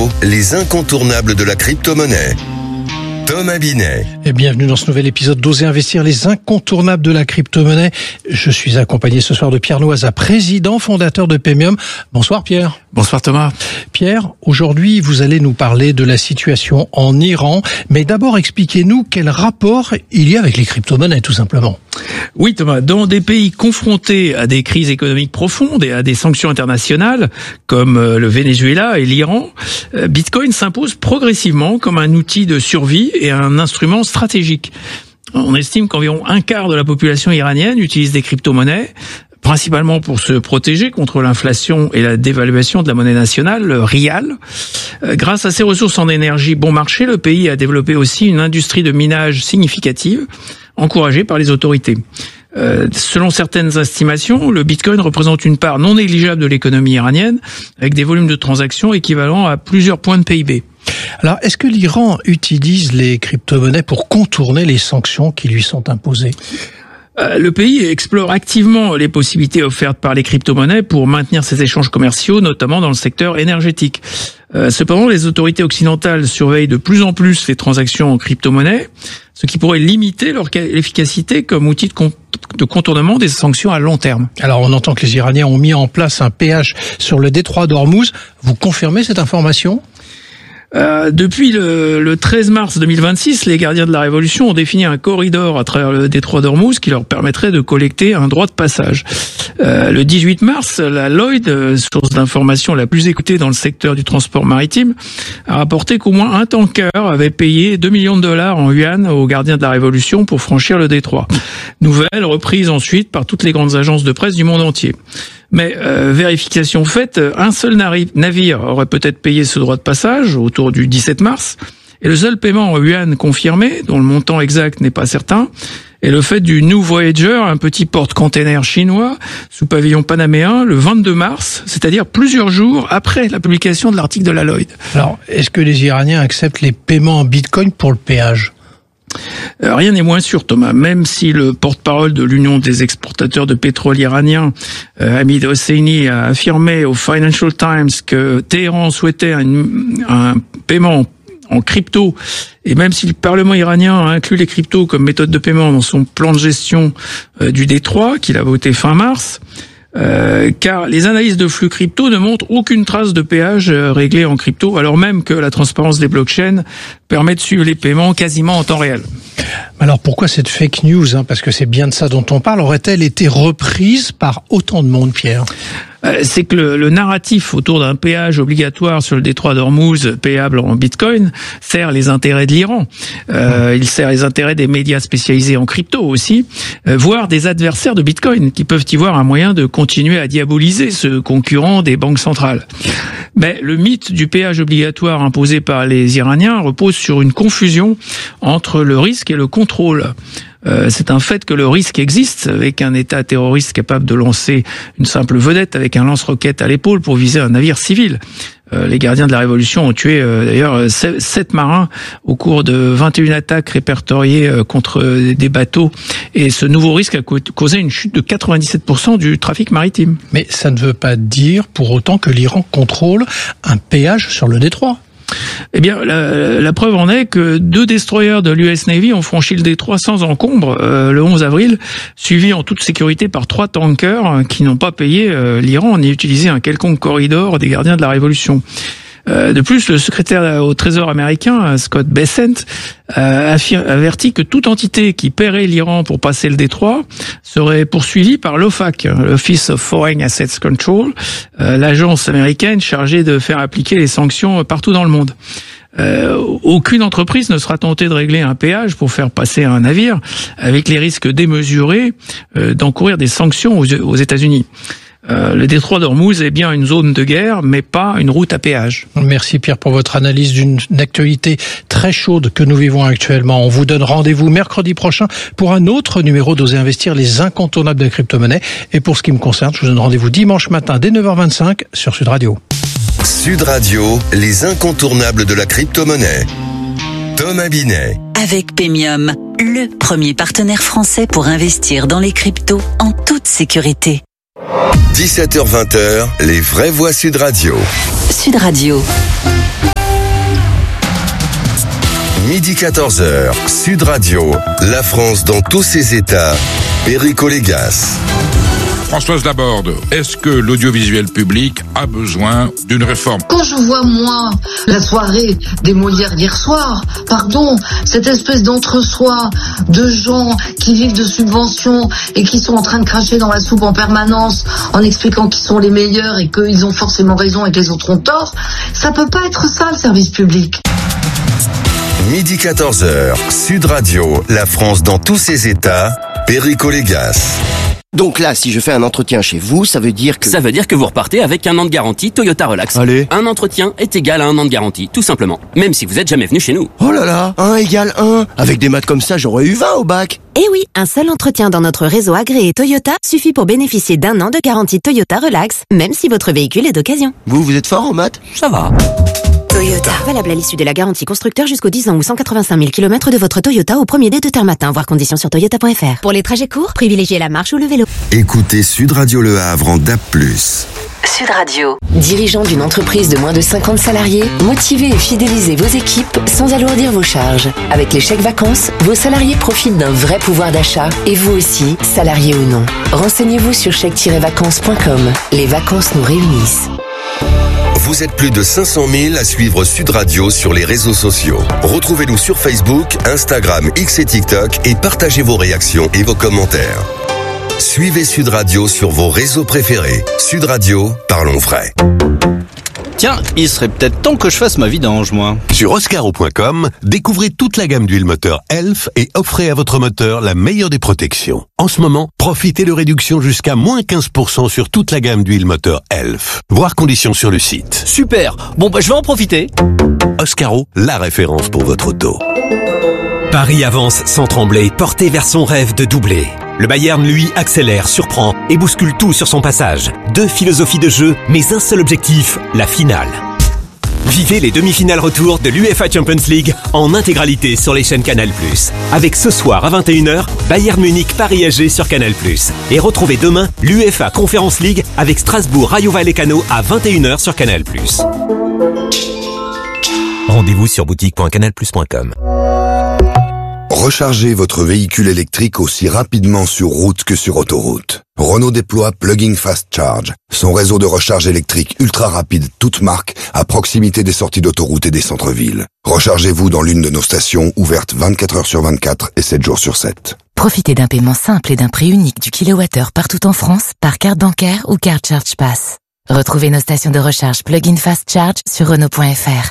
Radio, les incontournables de la crypto-monnaie. Thomas Binet. Et bienvenue dans ce nouvel épisode d'Oser Investir, les incontournables de la crypto-monnaie. Je suis accompagné ce soir de Pierre Loiza, président fondateur de Paymium. Bonsoir Pierre. Bonsoir Thomas. Pierre, aujourd'hui vous allez nous parler de la situation en Iran, mais d'abord expliquez-nous quel rapport il y a avec les crypto-monnaies tout simplement. Oui Thomas, dans des pays confrontés à des crises économiques profondes et à des sanctions internationales, comme le Venezuela et l'Iran, Bitcoin s'impose progressivement comme un outil de survie et un instrument stratégique. On estime qu'environ un quart de la population iranienne utilise des crypto-monnaies, principalement pour se protéger contre l'inflation et la dévaluation de la monnaie nationale, le rial. Grâce à ses ressources en énergie bon marché, le pays a développé aussi une industrie de minage significative, encouragée par les autorités. Selon certaines estimations, le Bitcoin représente une part non négligeable de l'économie iranienne, avec des volumes de transactions équivalents à plusieurs points de PIB. Alors, est-ce que l'Iran utilise les crypto-monnaies pour contourner les sanctions qui lui sont imposées ? Le pays explore activement les possibilités offertes par les crypto-monnaies pour maintenir ses échanges commerciaux, notamment dans le secteur énergétique. Cependant, les autorités occidentales surveillent de plus en plus les transactions en crypto-monnaies, ce qui pourrait limiter leur efficacité comme outil de contournement des sanctions à long terme. Alors, on entend que les Iraniens ont mis en place un péage sur le détroit d'Ormuz. Vous confirmez cette information ? Depuis le 13 mars 2026, les gardiens de la Révolution ont défini un corridor à travers le détroit d'Ormuz qui leur permettrait de collecter un droit de passage. Le 18 mars, la Lloyd, source d'information la plus écoutée dans le secteur du transport maritime, a rapporté qu'au moins un tanker avait payé 2 millions de dollars en yuan aux gardiens de la Révolution pour franchir le détroit. Nouvelle reprise ensuite par toutes les grandes agences de presse du monde entier. Mais vérification faite, un seul navire aurait peut-être payé ce droit de passage autour du 17 mars, et le seul paiement en yuan confirmé, dont le montant exact n'est pas certain, est le fait du New Voyager, un petit porte-container chinois sous pavillon panaméen, le 22 mars, c'est-à-dire plusieurs jours après la publication de l'article de la Lloyd. Alors, est-ce que les Iraniens acceptent les paiements en Bitcoin pour le péage ? Rien n'est moins sûr, Thomas. Même si le porte-parole de l'Union des exportateurs de pétrole iranien, Hamid Hosseini, a affirmé au Financial Times que Téhéran souhaitait un paiement en crypto, et même si le Parlement iranien a inclus les cryptos comme méthode de paiement dans son plan de gestion du détroit, qu'il a voté fin mars, car les analyses de flux crypto ne montrent aucune trace de péage réglé en crypto, alors même que la transparence des blockchains permet de suivre les paiements quasiment en temps réel. Alors pourquoi cette fake news, parce que c'est bien de ça dont on parle, aurait-elle été reprise par autant de monde, Pierre ? C'est que le narratif autour d'un péage obligatoire sur le détroit d'Ormuz payable en Bitcoin sert les intérêts de l'Iran. Il sert les intérêts des médias spécialisés en crypto aussi, voire des adversaires de Bitcoin qui peuvent y voir un moyen de continuer à diaboliser ce concurrent des banques centrales. Mais le mythe du péage obligatoire imposé par les Iraniens repose sur une confusion entre le risque et le contrôle. C'est un fait que le risque existe avec un État terroriste capable de lancer une simple vedette avec un lance-roquette à l'épaule pour viser un navire civil. Les gardiens de la Révolution ont tué d'ailleurs 7 marins au cours de 21 attaques répertoriées contre des bateaux, et ce nouveau risque a causé une chute de 97% du trafic maritime. Mais ça ne veut pas dire pour autant que l'Iran contrôle un péage sur le détroit. Eh bien, la preuve en est que 2 destroyers de l'US Navy ont franchi le détroit sans encombre le 11 avril, suivis en toute sécurité par 3 tankers qui n'ont pas payé l'Iran ni utilisé un quelconque corridor des gardiens de la Révolution. De plus, le secrétaire au Trésor américain, Scott Bessent, a averti que toute entité qui paierait l'Iran pour passer le détroit serait poursuivie par l'OFAC, l'Office of Foreign Assets Control, l'agence américaine chargée de faire appliquer les sanctions partout dans le monde. Aucune entreprise ne sera tentée de régler un péage pour faire passer un navire, avec les risques démesurés d'encourir des sanctions aux États-Unis. Le détroit d'Ormuz est bien une zone de guerre, mais pas une route à péage. Merci Pierre pour votre analyse d'une actualité très chaude que nous vivons actuellement. On vous donne rendez-vous mercredi prochain pour un autre numéro d'Oser Investir, les incontournables de la crypto-monnaie. Et pour ce qui me concerne, je vous donne rendez-vous dimanche matin dès 9h25 sur Sud Radio. Sud Radio, les incontournables de la crypto-monnaie. Thomas Binet. Avec Paymium, le premier partenaire français pour investir dans les cryptos en toute sécurité. 17h-20h, les vraies voix Sud Radio. Sud Radio. 14h, Sud Radio, la France dans tous ses états, Perico Légas. Françoise Laborde, est-ce que l'audiovisuel public a besoin d'une réforme ? Quand je vois, moi, la soirée des Molières hier soir, cette espèce d'entre-soi de gens qui vivent de subventions et qui sont en train de cracher dans la soupe en permanence en expliquant qu'ils sont les meilleurs et qu'ils ont forcément raison et que les autres ont tort, ça peut pas être ça, le service public. Midi 14h, Sud Radio, la France dans tous ses états, Perico Légas. Donc là, si je fais un entretien chez vous, ça veut dire que... Ça veut dire que vous repartez avec 1 an de garantie Toyota Relax. Allez. Un entretien est égal à 1 an de garantie, tout simplement. Même si vous êtes jamais venu chez nous. Oh là là, 1 égale 1. Avec des maths comme ça, j'aurais eu 20 au bac. Eh oui, un seul entretien dans notre réseau agréé Toyota suffit pour bénéficier d'1 an de garantie Toyota Relax, même si votre véhicule est d'occasion. Vous êtes fort en maths ? Ça va. Toyota. Valable à l'issue de la garantie constructeur jusqu'aux 10 ans ou 185 000 km de votre Toyota au premier des 2 terres matin. Voir conditions sur toyota.fr. Pour les trajets courts, privilégiez la marche ou le vélo. Écoutez Sud Radio Le Havre en DAB+. Sud Radio. Dirigeant d'une entreprise de moins de 50 salariés, motivez et fidélisez vos équipes sans alourdir vos charges. Avec les chèques vacances, vos salariés profitent d'un vrai pouvoir d'achat et vous aussi, salariés ou non. Renseignez-vous sur chèque-vacances.com. Les vacances nous réunissent. Vous êtes plus de 500 000 à suivre Sud Radio sur les réseaux sociaux. Retrouvez-nous sur Facebook, Instagram, X et TikTok et partagez vos réactions et vos commentaires. Suivez Sud Radio sur vos réseaux préférés. Sud Radio, parlons vrai. Tiens, il serait peut-être temps que je fasse ma vidange, moi. Sur oscaro.com, découvrez toute la gamme d'huile moteur Elf et offrez à votre moteur la meilleure des protections. En ce moment, profitez de réductions jusqu'à moins 15% sur toute la gamme d'huile moteur Elf. Voir conditions sur le site. Super. Bon, je vais en profiter. Oscaro, la référence pour votre auto. Paris avance sans trembler, porté vers son rêve de doubler. Le Bayern, lui, accélère, surprend et bouscule tout sur son passage. 2 philosophies de jeu, mais un seul objectif, la finale. Vivez les demi-finales retour de l'UEFA Champions League en intégralité sur les chaînes Canal+. Avec ce soir à 21h, Bayern Munich Paris AG sur Canal+. Et retrouvez demain l'UEFA Conference League avec Strasbourg Rayo Vallecano à 21h sur Canal+. Rendez-vous sur boutique.canalplus.com. Rechargez votre véhicule électrique aussi rapidement sur route que sur autoroute. Renault déploie Plug-in Fast Charge, son réseau de recharge électrique ultra rapide, toute marque, à proximité des sorties d'autoroute et des centres-villes. Rechargez-vous dans l'une de nos stations, ouvertes 24 heures sur 24 et 7 jours sur 7. Profitez d'un paiement simple et d'un prix unique du kilowattheure partout en France par carte bancaire ou carte Charge Pass. Retrouvez nos stations de recharge Plug-in Fast Charge sur Renault.fr.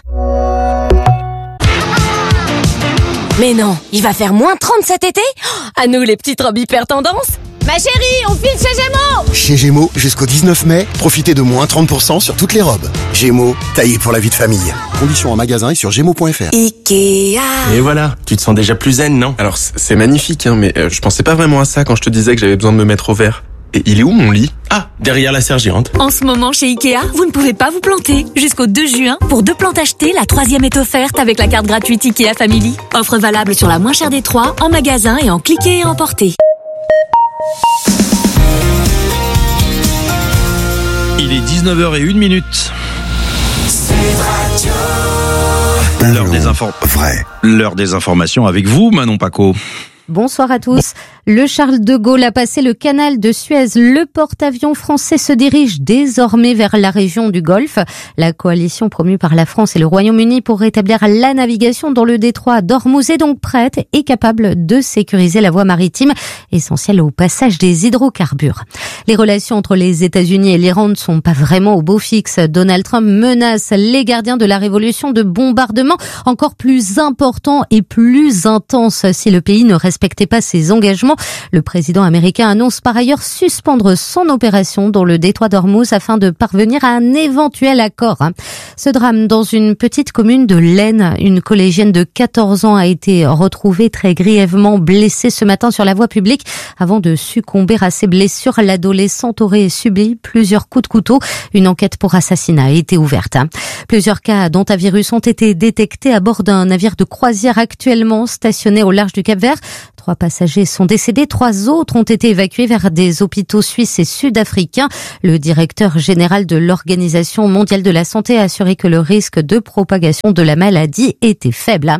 Mais non, il va faire moins 30 cet été ? À nous les petites robes hyper tendance. Ma chérie, on file chez Gémeaux. Chez Gémeaux, jusqu'au 19 mai, profitez de moins 30% sur toutes les robes. Gémeaux, taillé pour la vie de famille. Conditions en magasin et sur Gémeaux.fr. Ikea. Et voilà, tu te sens déjà plus zen, non ? Alors c'est magnifique, mais je pensais pas vraiment à ça quand je te disais que j'avais besoin de me mettre au vert. Et il est où mon lit ? Ah, derrière la sergente. En ce moment, chez Ikea, vous ne pouvez pas vous planter. Jusqu'au 2 juin, pour 2 plantes achetées, la 3e est offerte avec la carte gratuite Ikea Family. Offre valable sur la moins chère des 3, en magasin et en cliquer et emporter. Il est 19h01. L'heure des informations avec vous, Manon Paco. Bonsoir à tous. Le Charles de Gaulle a passé le canal de Suez. Le porte-avions français se dirige désormais vers la région du Golfe. La coalition promue par la France et le Royaume-Uni pour rétablir la navigation dans le détroit d'Ormuz est donc prête et capable de sécuriser la voie maritime, essentielle au passage des hydrocarbures. Les relations entre les États-Unis et l'Iran ne sont pas vraiment au beau fixe. Donald Trump menace les gardiens de la révolution de bombardements encore plus importants et plus intenses si le pays ne respectait pas ses engagements. Le président américain annonce par ailleurs suspendre son opération dans le détroit d'Ormuz afin de parvenir à un éventuel accord. Ce drame dans une petite commune de l'Aisne, une collégienne de 14 ans a été retrouvée très grièvement blessée ce matin sur la voie publique avant de succomber à ses blessures. L'adolescente aurait subi plusieurs coups de couteau. Une enquête pour assassinat a été ouverte. Plusieurs cas dont un virus ont été détectés à bord d'un navire de croisière actuellement stationné au large du Cap-Vert. 3 passagers sont décédés, 3 autres ont été évacués vers des hôpitaux suisses et sud-africains. Le directeur général de l'Organisation mondiale de la santé a assuré que le risque de propagation de la maladie était faible.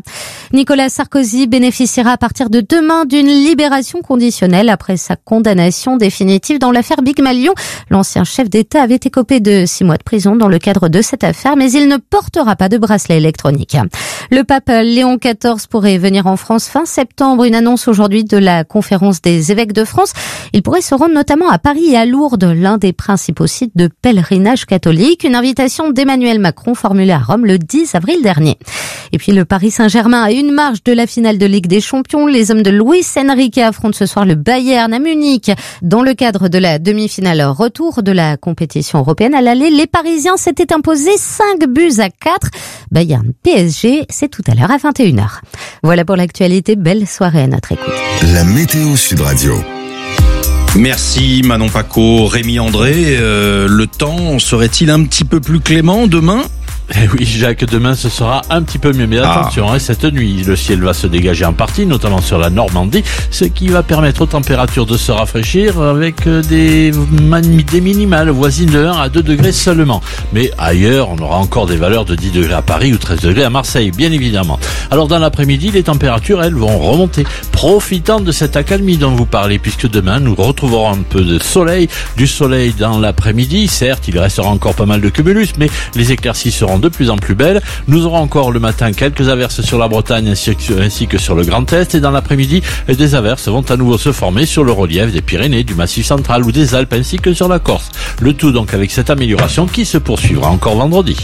Nicolas Sarkozy bénéficiera à partir de demain d'une libération conditionnelle après sa condamnation définitive dans l'affaire Big Malion. L'ancien chef d'État avait écopé de 6 mois de prison dans le cadre de cette affaire, mais il ne portera pas de bracelet électronique. Le pape Léon XIV pourrait venir en France fin septembre. Une annonce aujourd'hui de la conférence des évêques de France. Il pourrait se rendre notamment à Paris et à Lourdes, l'un des principaux sites de pèlerinage catholique. Une invitation d'Emmanuel Macron formulée à Rome le 10 avril dernier. Et puis le Paris Saint-Germain a une marche de la finale de Ligue des Champions. Les hommes de Luis Enrique affrontent ce soir le Bayern à Munich. Dans le cadre de la demi-finale retour de la compétition européenne à l'aller, les Parisiens s'étaient imposés 5-4. Bayern PSG, c'est tout à l'heure à 21h. Voilà pour l'actualité. Belle soirée à notre écoute. La météo Sud Radio. Merci Manon Paco, Rémi André. Le temps serait-il un petit peu plus clément demain ? Eh oui, Jacques, demain ce sera un petit peu mieux, mais attention, cette nuit, le ciel va se dégager en partie, notamment sur la Normandie, ce qui va permettre aux températures de se rafraîchir avec des minimales voisines de 1 à 2 degrés seulement. Mais ailleurs, on aura encore des valeurs de 10 degrés à Paris ou 13 degrés à Marseille, bien évidemment. Alors dans l'après-midi, les températures, elles, vont remonter, profitant de cette accalmie dont vous parlez, puisque demain, nous retrouverons un peu de soleil, du soleil dans l'après-midi. Certes, il restera encore pas mal de cumulus, mais les éclaircies seront de plus en plus belles. Nous aurons encore le matin quelques averses sur la Bretagne ainsi que sur le Grand Est, et dans l'après-midi, des averses vont à nouveau se former sur le relief des Pyrénées, du Massif central ou des Alpes ainsi que sur la Corse. Le tout donc avec cette amélioration qui se poursuivra encore vendredi.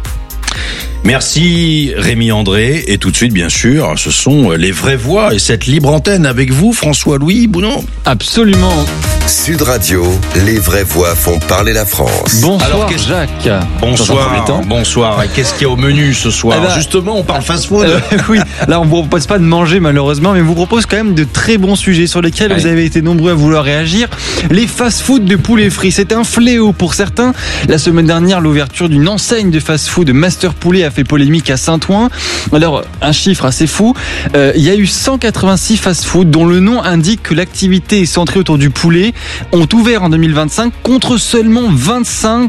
Merci Rémi André, et tout de suite bien sûr, ce sont les vraies voix et cette libre antenne avec vous François-Louis Bounon. Absolument. Sud Radio, les vraies voix font parler la France. Bonsoir Jacques. Bonsoir. Et qu'est-ce qu'il y a au menu ce soir ? Justement, on parle fast-food. Oui, là on ne vous propose pas de manger malheureusement, mais on vous propose quand même de très bons sujets sur lesquels vous avez été nombreux à vouloir réagir. Les fast-food de poulet frit, c'est un fléau pour certains. La semaine dernière, l'ouverture d'une enseigne de fast-food Master Poulet a fait polémique à Saint-Ouen. Alors, un chiffre assez fou, il y a eu 186 fast-food dont le nom indique que l'activité est centrée autour du poulet ont ouvert en 2025 contre seulement 25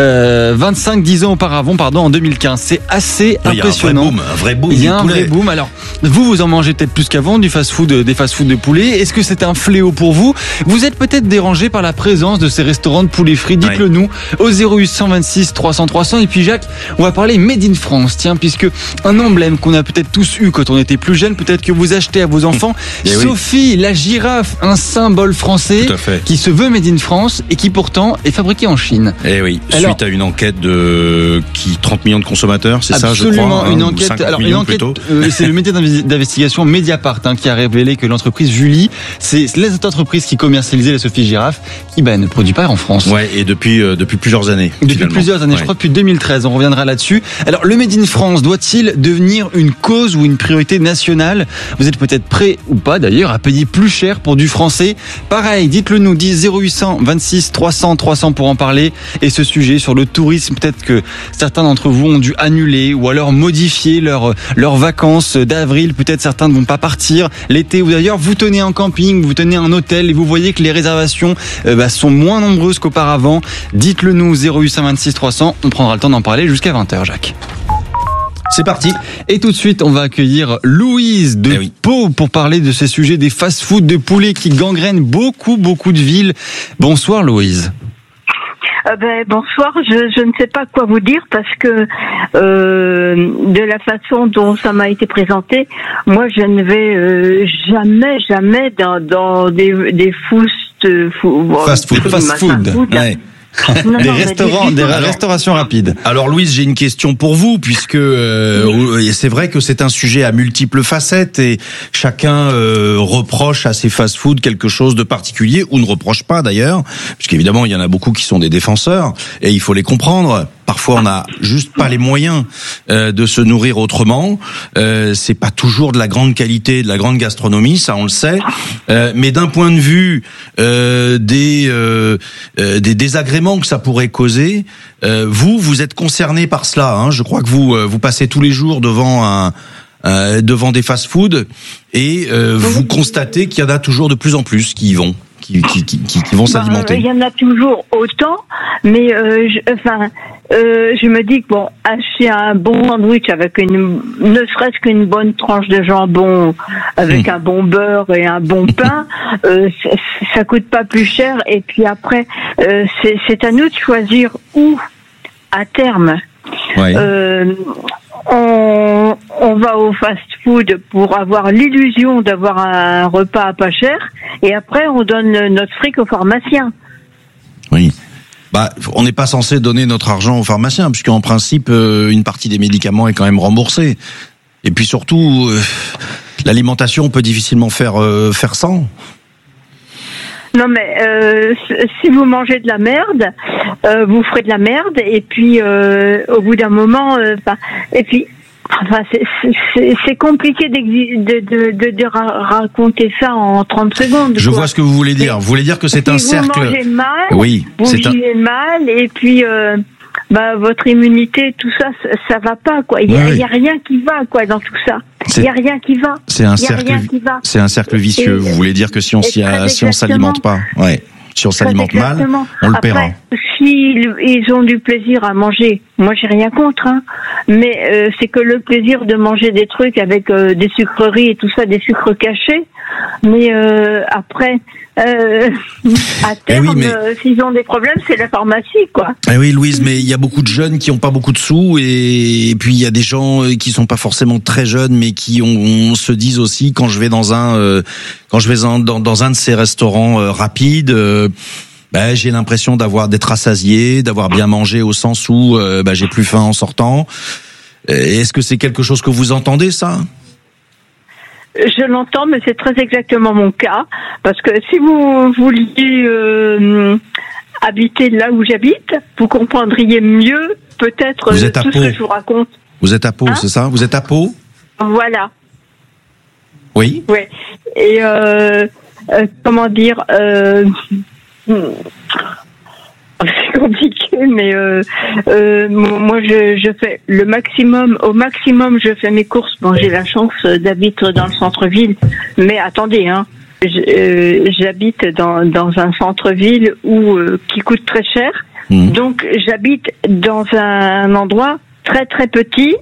10 ans auparavant, en 2015. C'est assez impressionnant. Il y a un vrai boom. Alors, vous en mangez peut-être plus qu'avant des fast-food de poulet. Est-ce que c'est un fléau pour vous ? Vous êtes peut-être dérangé par la présence de ces restaurants de poulet frit. Dites-le nous au 0826 300 300. Et puis Jacques, on va parler Made in France. Tiens, puisque un emblème qu'on a peut-être tous eu quand on était plus jeune, peut-être que vous achetez à vos enfants. Sophie, la girafe, un symbole français qui se veut Made in France et qui pourtant est fabriqué en Chine. Eh oui, suite à une enquête de 30 millions de consommateurs, c'est ça, je crois. Absolument, une enquête. Alors une enquête, c'est le métier d'investigation Mediapart qui a révélé que l'entreprise Julie, c'est cette entreprise qui commercialisait la Sophie girafe, qui ne produit pas en France. Ouais, et depuis plusieurs années. Depuis plusieurs années, je crois depuis 2013. On reviendra là-dessus. Alors le Made in France doit-il devenir une cause ou une priorité nationale ? Vous êtes peut-être prêt ou pas d'ailleurs à payer plus cher pour du français. Pareil, dites-le nous, 0800 26 300 300 pour en parler. Et ce sujet sur le tourisme, peut-être que certains d'entre vous ont dû annuler ou alors modifier leurs vacances d'avril. Peut-être certains ne vont pas partir l'été, ou d'ailleurs vous tenez un camping, vous tenez un hôtel et vous voyez que les réservations sont moins nombreuses qu'auparavant. Dites-le nous, 0800 26 300. On prendra le temps d'en parler jusqu'à 20h, Jacques. C'est parti. Et tout de suite, on va accueillir Louise de Pau pour parler de ces sujets des fast-food de poulet qui gangrènent beaucoup de villes. Bonsoir Louise. Bonsoir, je ne sais pas quoi vous dire parce que de la façon dont ça m'a été présenté, moi je ne vais jamais dans des fast food. Ouais. Des restaurations rapides. Alors Louise, j'ai une question pour vous, puisque c'est vrai que c'est un sujet à multiples facettes et chacun reproche à ces fast-food quelque chose de particulier, ou ne reproche pas d'ailleurs, puisqu'évidemment il y en a beaucoup qui sont des défenseurs et il faut les comprendre. Parfois, on n'a juste pas les moyens de se nourrir autrement. C'est pas toujours de la grande qualité, de la grande gastronomie, ça on le sait. Mais d'un point de vue des désagréments que ça pourrait causer, vous êtes concerné par cela. Hein. Je crois que vous passez tous les jours devant des fast-food et vous constatez qu'il y en a toujours de plus en plus qui y vont. qui vont s'alimenter. Il y en a toujours autant, mais je me dis que bon, acheter un bon sandwich avec ne serait-ce qu'une bonne tranche de jambon, avec un bon beurre et un bon pain, ça coûte pas plus cher. Et puis après, c'est à nous de choisir où, à terme. Ouais. On va au fast-food pour avoir l'illusion d'avoir un repas à pas cher, et après on donne notre fric au pharmacien. Oui. On n'est pas censé donner notre argent au pharmacien, puisqu'en principe, une partie des médicaments est quand même remboursée. Et puis surtout, l'alimentation peut difficilement faire sans. Non mais si vous mangez de la merde, vous ferez de la merde, et puis au bout d'un moment, et puis c'est compliqué de raconter ça en 30 secondes. Je vois ce que vous voulez dire. Vous voulez dire que c'est un cercle. Vous mangez mal, oui, vous vivez mal, et puis votre immunité, tout ça, ça va pas, quoi. Il y a rien qui va, quoi, dans tout ça. Il y a rien qui va. C'est un cercle vicieux. Vous voulez dire que si on s'alimente pas, si on s'alimente mal, on le paiera. Ils ont du plaisir à manger, moi j'ai rien contre, hein. Mais c'est que le plaisir de manger des trucs avec des sucreries et tout ça, des sucres cachés. Mais après, à terme, s'ils ont des problèmes, c'est la pharmacie, quoi. Eh oui, Louise, mais il y a beaucoup de jeunes qui ont pas beaucoup de sous, et puis il y a des gens qui sont pas forcément très jeunes, mais qui se disent aussi, quand je vais dans un de ces restaurants rapides, j'ai l'impression d'être rassasié, d'avoir bien mangé, au sens où j'ai plus faim en sortant. Est-ce que c'est quelque chose que vous entendez, ça ? Je l'entends, mais c'est très exactement mon cas, parce que si vous vouliez habiter là où j'habite, vous comprendriez mieux peut-être tout ce que je vous raconte. Vous êtes à Pau, c'est ça ? Vous êtes à Pau ? Voilà. Oui. Oui. Et comment dire, c'est compliqué, mais moi je fais le maximum. Au maximum, je fais mes courses. Bon, j'ai la chance d'habiter dans le centre-ville, mais attendez, hein, j'habite dans un centre-ville qui coûte très cher. Donc j'habite dans un endroit très très petit.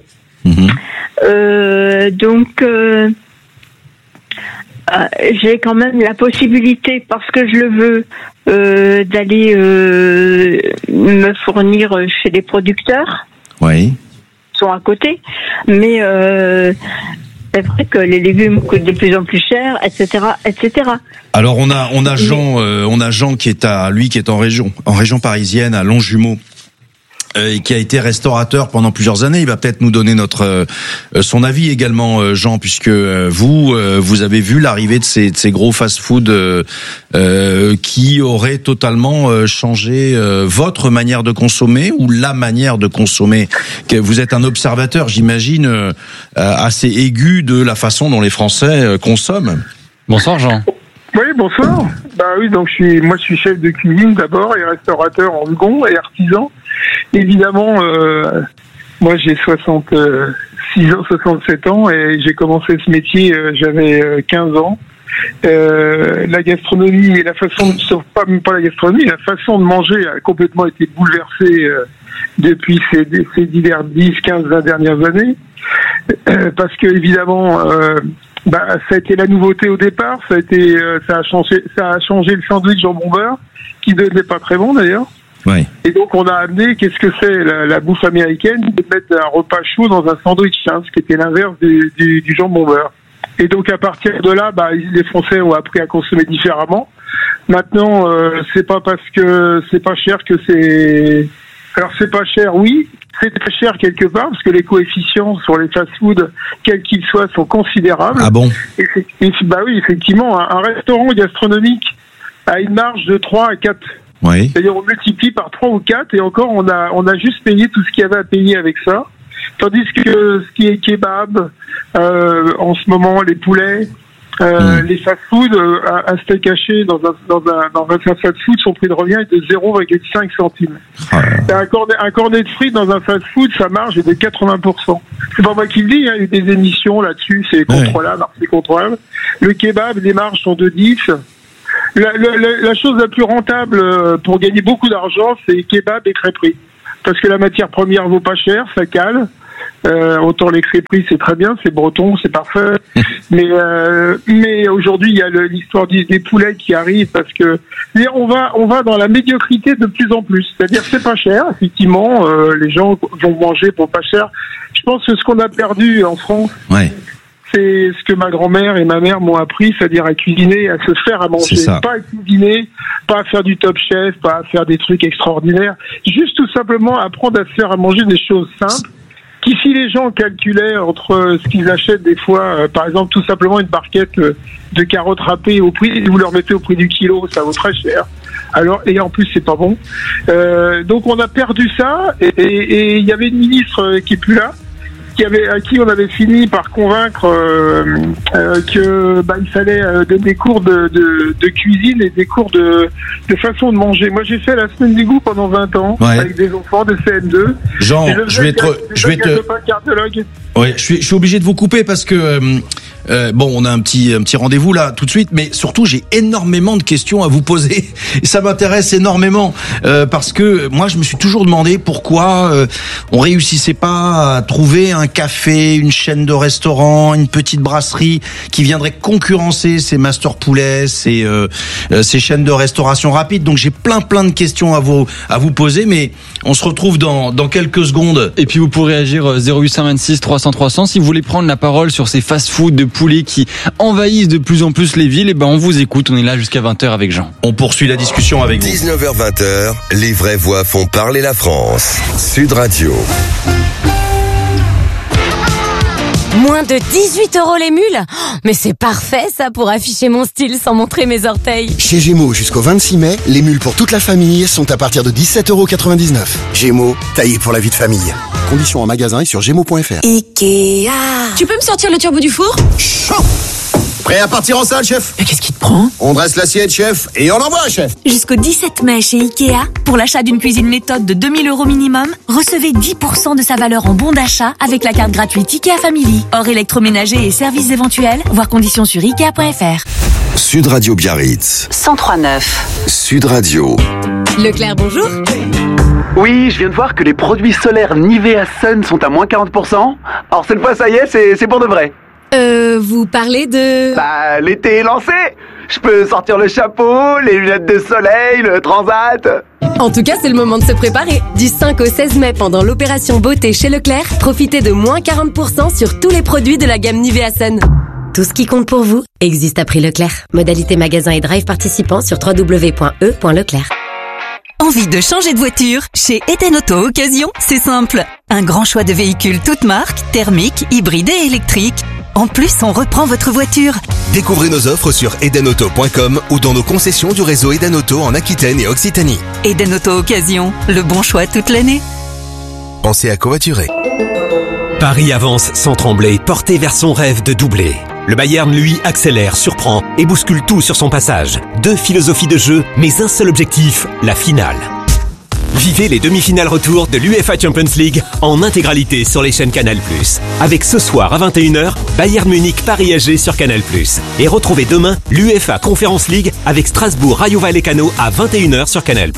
Donc j'ai quand même la possibilité, parce que je le veux, d'aller me fournir chez des producteurs. Oui. Qui sont à côté. Mais c'est vrai que les légumes coûtent de plus en plus cher, etc., etc. Alors on a Jean qui est en région parisienne, à Longjumeau. Et qui a été restaurateur pendant plusieurs années. Il va peut-être nous donner son avis également, Jean, puisque vous avez vu l'arrivée de ces gros fast-food qui auraient totalement changé votre manière de consommer, ou la manière de consommer. Vous êtes un observateur, j'imagine, assez aigu de la façon dont les Français consomment. Bonsoir, Jean. Oui, bonsoir. Oui, donc je suis chef de cuisine d'abord et restaurateur en second et artisan. Évidemment, moi j'ai 67 ans et j'ai commencé ce métier, j'avais 15 ans. La gastronomie et la façon même pas la gastronomie, la façon de manger a complètement été bouleversée depuis ces 10-15 dernières années. Parce que évidemment, ça a été la nouveauté au départ, ça a changé le sandwich jambon beurre, qui ne devenait pas très bon d'ailleurs. Ouais. Et donc on a amené, qu'est-ce que c'est la bouffe américaine, de mettre un repas chaud dans un sandwich, ce qui était l'inverse du jambon beurre. Et donc à partir de là, les Français ont appris à consommer différemment. Maintenant, c'est pas parce que c'est pas cher que c'est... Alors c'est pas cher, oui, c'est très cher quelque part, parce que les coefficients sur les fast-foods, quels qu'ils soient, sont considérables. Ah bon ? Oui, effectivement, un restaurant gastronomique a une marge de 3 à 4. Oui. C'est-à-dire on multiplie par 3 ou 4 et encore on a juste payé tout ce qu'il y avait à payer avec ça. Tandis que ce qui est kebab, en ce moment les poulets, les fast-food, un steak haché dans un fast-food, son prix de revient est de 0,5 centimes. Un cornet de frites dans un fast-food, sa marge est de 80%. C'est pas moi qui le dis, il y a eu des émissions là-dessus, c'est contrôlable, c'est contrôlable. Le kebab, les marges sont de 10. La chose la plus rentable pour gagner beaucoup d'argent, c'est kebab et crêperie. Parce que la matière première vaut pas cher, ça cale. Autant les crêperies, c'est très bien, c'est breton, c'est parfait. Mais aujourd'hui, il y a l'histoire des poulets qui arrivent parce que on va dans la médiocrité de plus en plus. C'est-à-dire, c'est pas cher, effectivement. Les gens vont manger pour pas cher. Je pense que ce qu'on a perdu en France, c'est ce que ma grand-mère et ma mère m'ont appris, c'est-à-dire à cuisiner, à se faire à manger. Pas à cuisiner, pas à faire du top chef, pas à faire des trucs extraordinaires. Juste tout simplement apprendre à se faire à manger des choses simples. Qui, si les gens calculaient entre ce qu'ils achètent des fois, par exemple tout simplement une barquette de carottes râpées au prix, vous leur mettez au prix du kilo, ça vaut très cher. Alors, et en plus c'est pas bon. Donc on a perdu ça, et il y avait une ministre qui est plus là, à qui on avait fini par convaincre que il fallait donner des cours de cuisine et des cours de façon de manger. Moi, j'ai fait la semaine du goût pendant 20 ans avec des enfants de CM2. Jean, je vais je suis obligé de vous couper parce que on a un petit rendez-vous là tout de suite, mais surtout j'ai énormément de questions à vous poser. Et ça m'intéresse énormément parce que moi je me suis toujours demandé pourquoi on réussissait pas à trouver un café, une chaîne de restaurants, une petite brasserie qui viendrait concurrencer ces Master Poulets, ces chaînes de restauration rapide. Donc j'ai plein de questions à vous poser, mais on se retrouve dans quelques secondes. Et puis vous pourrez réagir 0826 300 300 si vous voulez prendre la parole sur ces fast-food de poulets qui envahissent de plus en plus les villes. Et on vous écoute, on est là jusqu'à 20h avec Jean. On poursuit la discussion avec vous. 19h-20h, les vraies voix font parler la France. Sud Radio. Moins de 18 € les mules? Mais c'est parfait ça pour afficher mon style sans montrer mes orteils. Chez Gémeaux, jusqu'au 26 mai, les mules pour toute la famille sont à partir de 17,99 €. Gémeaux, taillé pour la vie de famille. Conditions en magasin et sur gémeaux.fr. Ikea. Tu peux me sortir le turbo du four? Chaud. Prêt à partir en salle, chef? Mais qu'est-ce qui te prend? On dresse l'assiette, chef, et on envoie, chef. Jusqu'au 17 mai chez Ikea, pour l'achat d'une cuisine méthode de 2000 € minimum, recevez 10% de sa valeur en bon d'achat avec la carte gratuite Ikea Family. Hors électroménager et services éventuels, voir conditions sur Ikea.fr. Sud Radio Biarritz. 103.9. Sud Radio. Leclerc, bonjour. Oui, je viens de voir que les produits solaires Nivea Sun sont à moins 40%. Alors cette fois, ça y est, c'est pour de vrai. Vous parlez de... L'été est lancé. Je peux sortir le chapeau, les lunettes de soleil, le transat. En tout cas, c'est le moment de se préparer. Du 5 au 16 mai, pendant l'opération beauté chez Leclerc, profitez de moins 40% sur tous les produits de la gamme Nivea Sun. Tout ce qui compte pour vous existe à prix Leclerc. Modalité magasin et drive participants sur www.e.leclerc. Envie de changer de voiture? Chez Eden Auto Occasion, c'est simple. Un grand choix de véhicules toutes marques, thermiques, hybrides et électriques. En plus, on reprend votre voiture. Découvrez nos offres sur edenauto.com ou dans nos concessions du réseau Eden Auto en Aquitaine et Occitanie. Eden Auto Occasion, le bon choix toute l'année. Pensez à covoiturer. Paris avance sans trembler, porté vers son rêve de doubler. Le Bayern, lui, accélère, surprend et bouscule tout sur son passage. 2 philosophies de jeu, mais un seul objectif, la finale. Vivez les demi-finales retour de l'UEFA Champions League en intégralité sur les chaînes Canal+. Avec ce soir à 21h, Bayern Munich Paris AG sur Canal+. Et retrouvez demain l'UEFA Conference League avec Strasbourg Rayo Vallecano à 21h sur Canal+.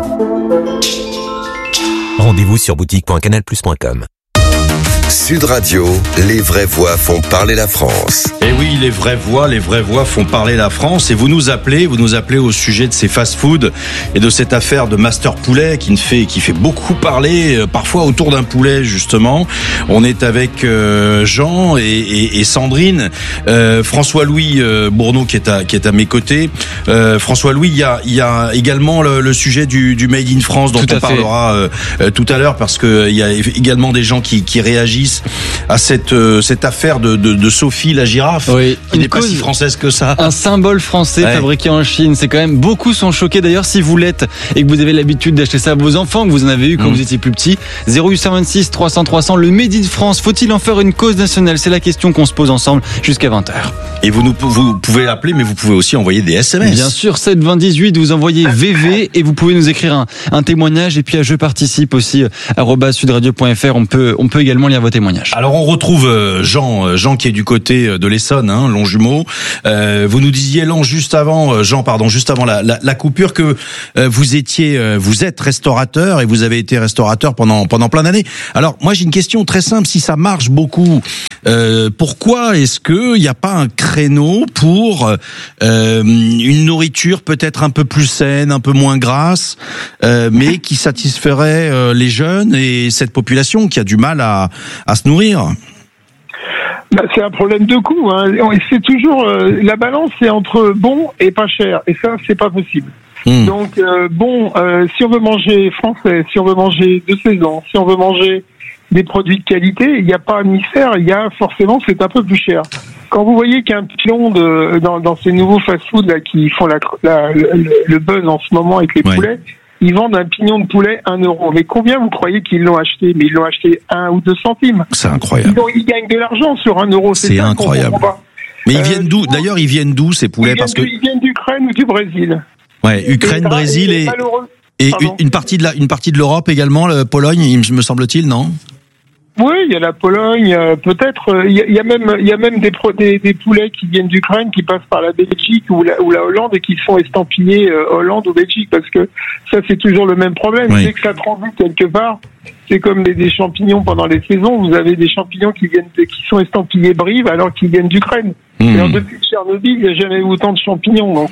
Rendez-vous sur boutique.canalplus.com. Sud Radio, les vraies voix font parler la France. Et oui, les vraies voix font parler la France. Et vous nous appelez au sujet de ces fast-food et de cette affaire de Master Poulet qui fait beaucoup parler, parfois autour d'un poulet justement. On est avec Jean et Sandrine, François-Louis Bourneau qui est à mes côtés. François-Louis, il y a également le sujet du Made in France dont on parlera tout à l'heure parce que il y a également des gens qui réagissent à cette affaire de Sophie la girafe, qui n'est pas si française que ça. Un symbole français fabriqué en Chine. C'est quand même, beaucoup sont choqués. D'ailleurs, si vous l'êtes et que vous avez l'habitude d'acheter ça à vos enfants, que vous en avez eu quand vous étiez plus petit, 0826 300 300, le Made in France, faut-il en faire une cause nationale? C'est la question qu'on se pose ensemble jusqu'à 20h. Et vous pouvez appeler, mais vous pouvez aussi envoyer des SMS. Bien sûr, 7 20 18, vous envoyez VV et vous pouvez nous écrire un témoignage. Et puis à Je participe aussi, @sudradio.fr, on peut également y avoir vos témoignages. Alors on retrouve Jean qui est du côté de l'Essonne, hein, Longjumeau. Vous nous disiez juste avant la coupure que vous êtes restaurateur et vous avez été restaurateur pendant plein d'années. Alors moi j'ai une question très simple, si ça marche beaucoup, pourquoi est-ce que il n'y a pas un créneau pour une nourriture peut-être un peu plus saine, un peu moins grasse, mais qui satisferait les jeunes et cette population qui a du mal à se nourrir? C'est un problème de coût, hein. C'est toujours la balance, c'est entre bon et pas cher, et ça c'est pas possible. Donc si on veut manger français, si on veut manger de saison, si on veut manger des produits de qualité, il n'y a pas un mystère, il y a forcément, c'est un peu plus cher. Quand vous voyez qu'un pilon dans ces nouveaux fast-food là qui font le buzz en ce moment avec les poulets, ils vendent un pignon de poulet 1 €. Mais combien vous croyez qu'ils l'ont acheté? Mais ils l'ont acheté 1 ou 2 centimes. C'est incroyable. Ils gagnent de l'argent sur 1 €. C'est incroyable. Mais ils viennent d'où? D'ailleurs, ils viennent d'où ces poulets? Ils viennent d'Ukraine ou du Brésil. Ouais, Ukraine, Brésil et une partie de l'Europe également, la Pologne, me semble-t-il, non? Oui, il y a la Pologne, peut-être. Il y a même des poulets qui viennent d'Ukraine, qui passent par la Belgique ou la Hollande et qui se font estampiller Hollande ou Belgique, parce que ça c'est toujours le même problème. Dès que ça transite quelque part, c'est comme des champignons pendant les saisons. Vous avez des champignons qui sont estampillés Brive alors qu'ils viennent d'Ukraine. Alors depuis Tchernobyl, il n'y a jamais eu autant de champignons. Donc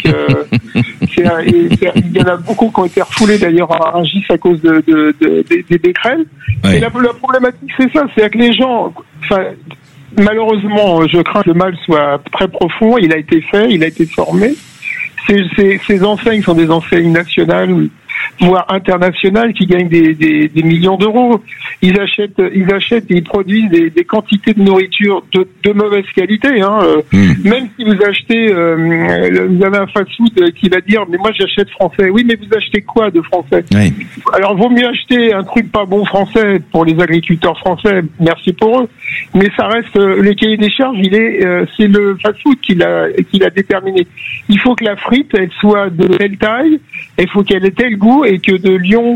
il y en a beaucoup qui ont été refoulés d'ailleurs à Rungis à cause des becquerels. Et la problématique c'est ça, c'est que les gens, malheureusement, je crains que le mal soit très profond. Il a été fait, il a été formé. Ces enseignes sont des enseignes nationales, voire internationales, qui gagnent des millions d'euros. Ils achètent et ils produisent des quantités de nourriture de mauvaise qualité. Hein. Même si vous achetez, vous avez un fast-food qui va dire, mais moi j'achète français. Oui, mais vous achetez quoi de français? Alors vaut mieux acheter un truc pas bon français pour les agriculteurs français. Merci pour eux. Mais ça reste le cahier des charges. C'est le fast-food qui l'a déterminé. Il faut que la frite elle soit de telle taille, il faut qu'elle ait tel goût, et que de Lyon,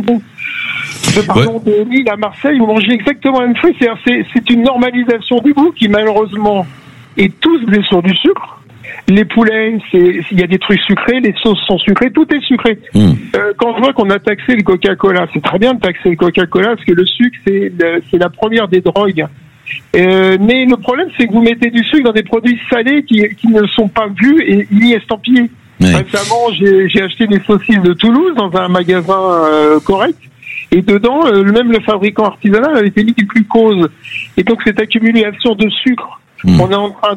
de Lille à Marseille, vous mangez exactement la même chose. C'est une normalisation du goût qui malheureusement est tous basés sur du sucre. Les poulets, il y a des trucs sucrés, les sauces sont sucrées, tout est sucré. Quand je vois qu'on a taxé le Coca-Cola, c'est très bien de taxer le Coca-Cola parce que le sucre c'est la première des drogues. Mais le problème c'est que vous mettez du sucre dans des produits salés qui ne sont pas vus et ni estampillés. Récemment, j'ai acheté des saucisses de Toulouse dans un magasin correct, et dedans, même le fabricant artisanal avait mis du glucose. Et donc cette accumulation de sucre, on est en train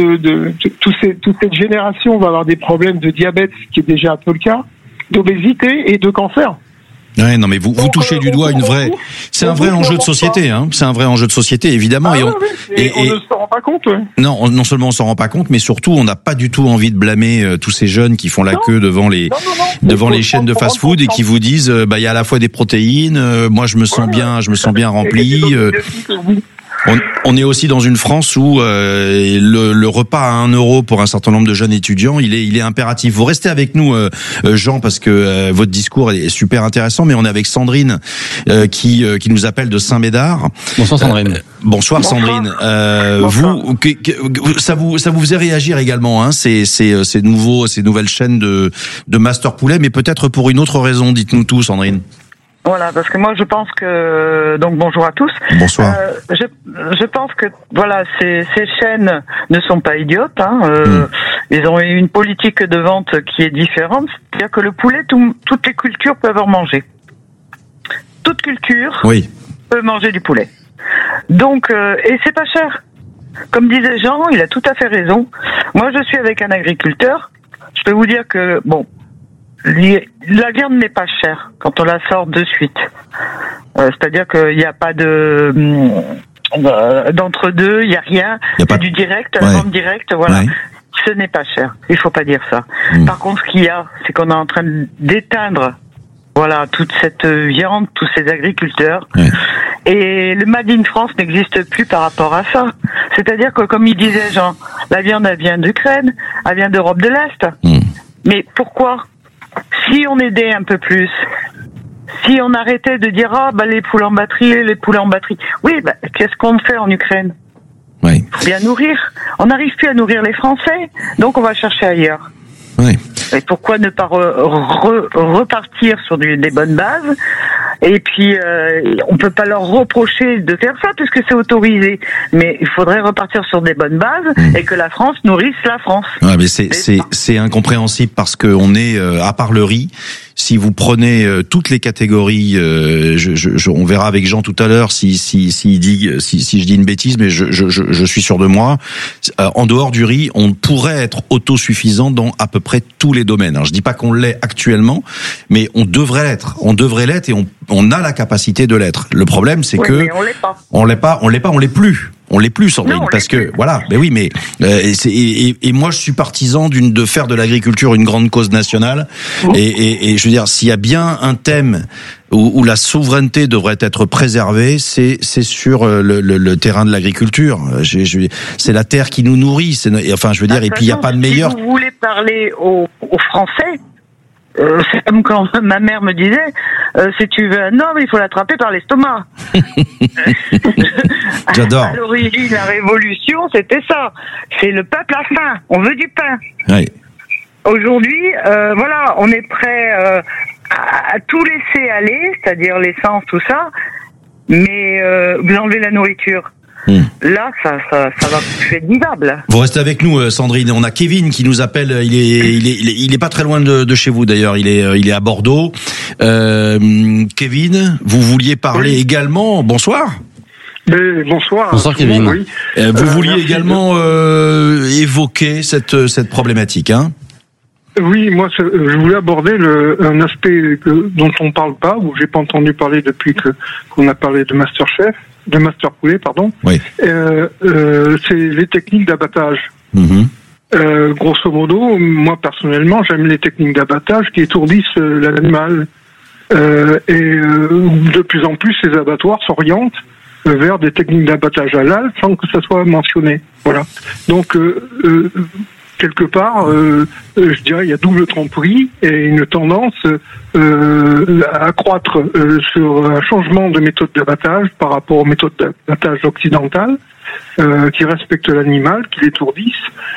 toute cette génération va avoir des problèmes de diabète, ce qui est déjà un peu le cas, d'obésité et de cancer. Ouais, non, mais vous touchez du doigt c'est un vrai enjeu de société, hein. C'est un vrai enjeu de société, évidemment. On ne s'en rend pas compte, Non seulement on s'en rend pas compte, mais surtout on n'a pas du tout envie de blâmer tous ces jeunes qui font la queue devant les chaînes de fast-food et qui vous disent, il y a à la fois des protéines, moi je me sens bien rempli. On est aussi dans une France où le repas à 1 € pour un certain nombre de jeunes étudiants, il est impératif. Vous restez avec nous, Jean, parce que votre discours est super intéressant, mais on est avec Sandrine qui nous appelle de Saint-Médard. Bonsoir Sandrine. Bonsoir Sandrine. Ça vous faisait réagir également, hein, ces nouvelles chaînes de Master Poulet, mais peut-être pour une autre raison. Dites-nous tout, Sandrine. Voilà, parce que moi je pense que bonjour à tous. Bonsoir. Je pense que voilà, ces chaînes ne sont pas idiotes. Ils ont une politique de vente qui est différente. C'est-à-dire que le poulet, toutes les cultures peuvent en manger. Toute culture peut manger du poulet. Donc et c'est pas cher. Comme disait Jean, il a tout à fait raison. Moi je suis avec un agriculteur. Je peux vous dire que la viande n'est pas chère quand on la sort de suite. C'est-à-dire qu'il n'y a pas d'entre-deux, il n'y a rien. C'est du direct, la vente directe, voilà. Ce n'est pas cher. Il faut pas dire ça. Par contre, ce qu'il y a, c'est qu'on est en train d'éteindre, toute cette viande, tous ces agriculteurs. Et le Made in France n'existe plus par rapport à ça. C'est-à-dire que, comme il disait Jean, la viande, elle vient d'Ukraine, elle vient d'Europe de l'Est. Mais pourquoi? Si on aidait un peu plus, si on arrêtait de dire les poules en batterie. Oui, qu'est-ce qu'on fait en Ukraine? Oui. Faut bien nourrir. On n'arrive plus à nourrir les Français, donc on va chercher ailleurs. Oui. Et pourquoi ne pas repartir sur des bonnes bases? Et puis, on peut pas leur reprocher de faire ça puisque c'est autorisé. Mais il faudrait repartir sur des bonnes bases et que la France nourrisse la France. Ouais, mais c'est incompréhensible parce que on est à part le riz. Si vous prenez toutes les catégories, on verra avec Jean tout à l'heure si je dis une bêtise, mais je suis sûr de moi. En dehors du riz, on pourrait être autosuffisant dans à peu près tous les domaines. Alors, je dis pas qu'on l'est actuellement, mais on devrait l'être. On devrait l'être et on a la capacité de l'être. Le problème, c'est que mais on l'est plus. On l'est plus, Sandrine, parce que voilà. Mais oui, mais et moi je suis partisan de faire de l'agriculture une grande cause nationale. Et je veux dire, s'il y a bien un thème où la souveraineté devrait être préservée, c'est sur le terrain de l'agriculture. C'est la terre qui nous nourrit. Enfin, je veux dire, et puis il y a pas de meilleur. Si vous voulez parler aux Français. C'est comme quand ma mère me disait, si tu veux un homme, il faut l'attraper par l'estomac. J'adore. À l'origine, la révolution, c'était ça. C'est le peuple a faim. On veut du pain. Oui. Aujourd'hui, voilà, on est prêt à tout laisser aller, c'est-à-dire l'essence, tout ça, mais vous enlevez la nourriture. Là, ça va plus être vivable. Vous restez avec nous, Sandrine. On a Kevin qui nous appelle. Il est pas très loin de chez vous d'ailleurs. Il est à Bordeaux. Kevin, vous vouliez parler également. Bonsoir. Bonsoir. Bonsoir Kevin. Oui. Vous vouliez également évoquer cette problématique, hein? Oui, moi, je voulais aborder un aspect dont on parle pas, où j'ai pas entendu parler depuis qu'on a parlé de Masterchef, de Master Poulet, pardon. Oui. C'est les techniques d'abattage. Grosso modo, moi personnellement, j'aime les techniques d'abattage qui étourdissent l'animal. De plus en plus, ces abattoirs s'orientent vers des techniques d'abattage halal sans que ça soit mentionné. Voilà. Donc, quelque part, je dirais, il y a double tromperie et une tendance à accroître sur un changement de méthode d'abattage par rapport aux méthodes d'abattage occidentales qui respectent l'animal, qui l'étourdissent.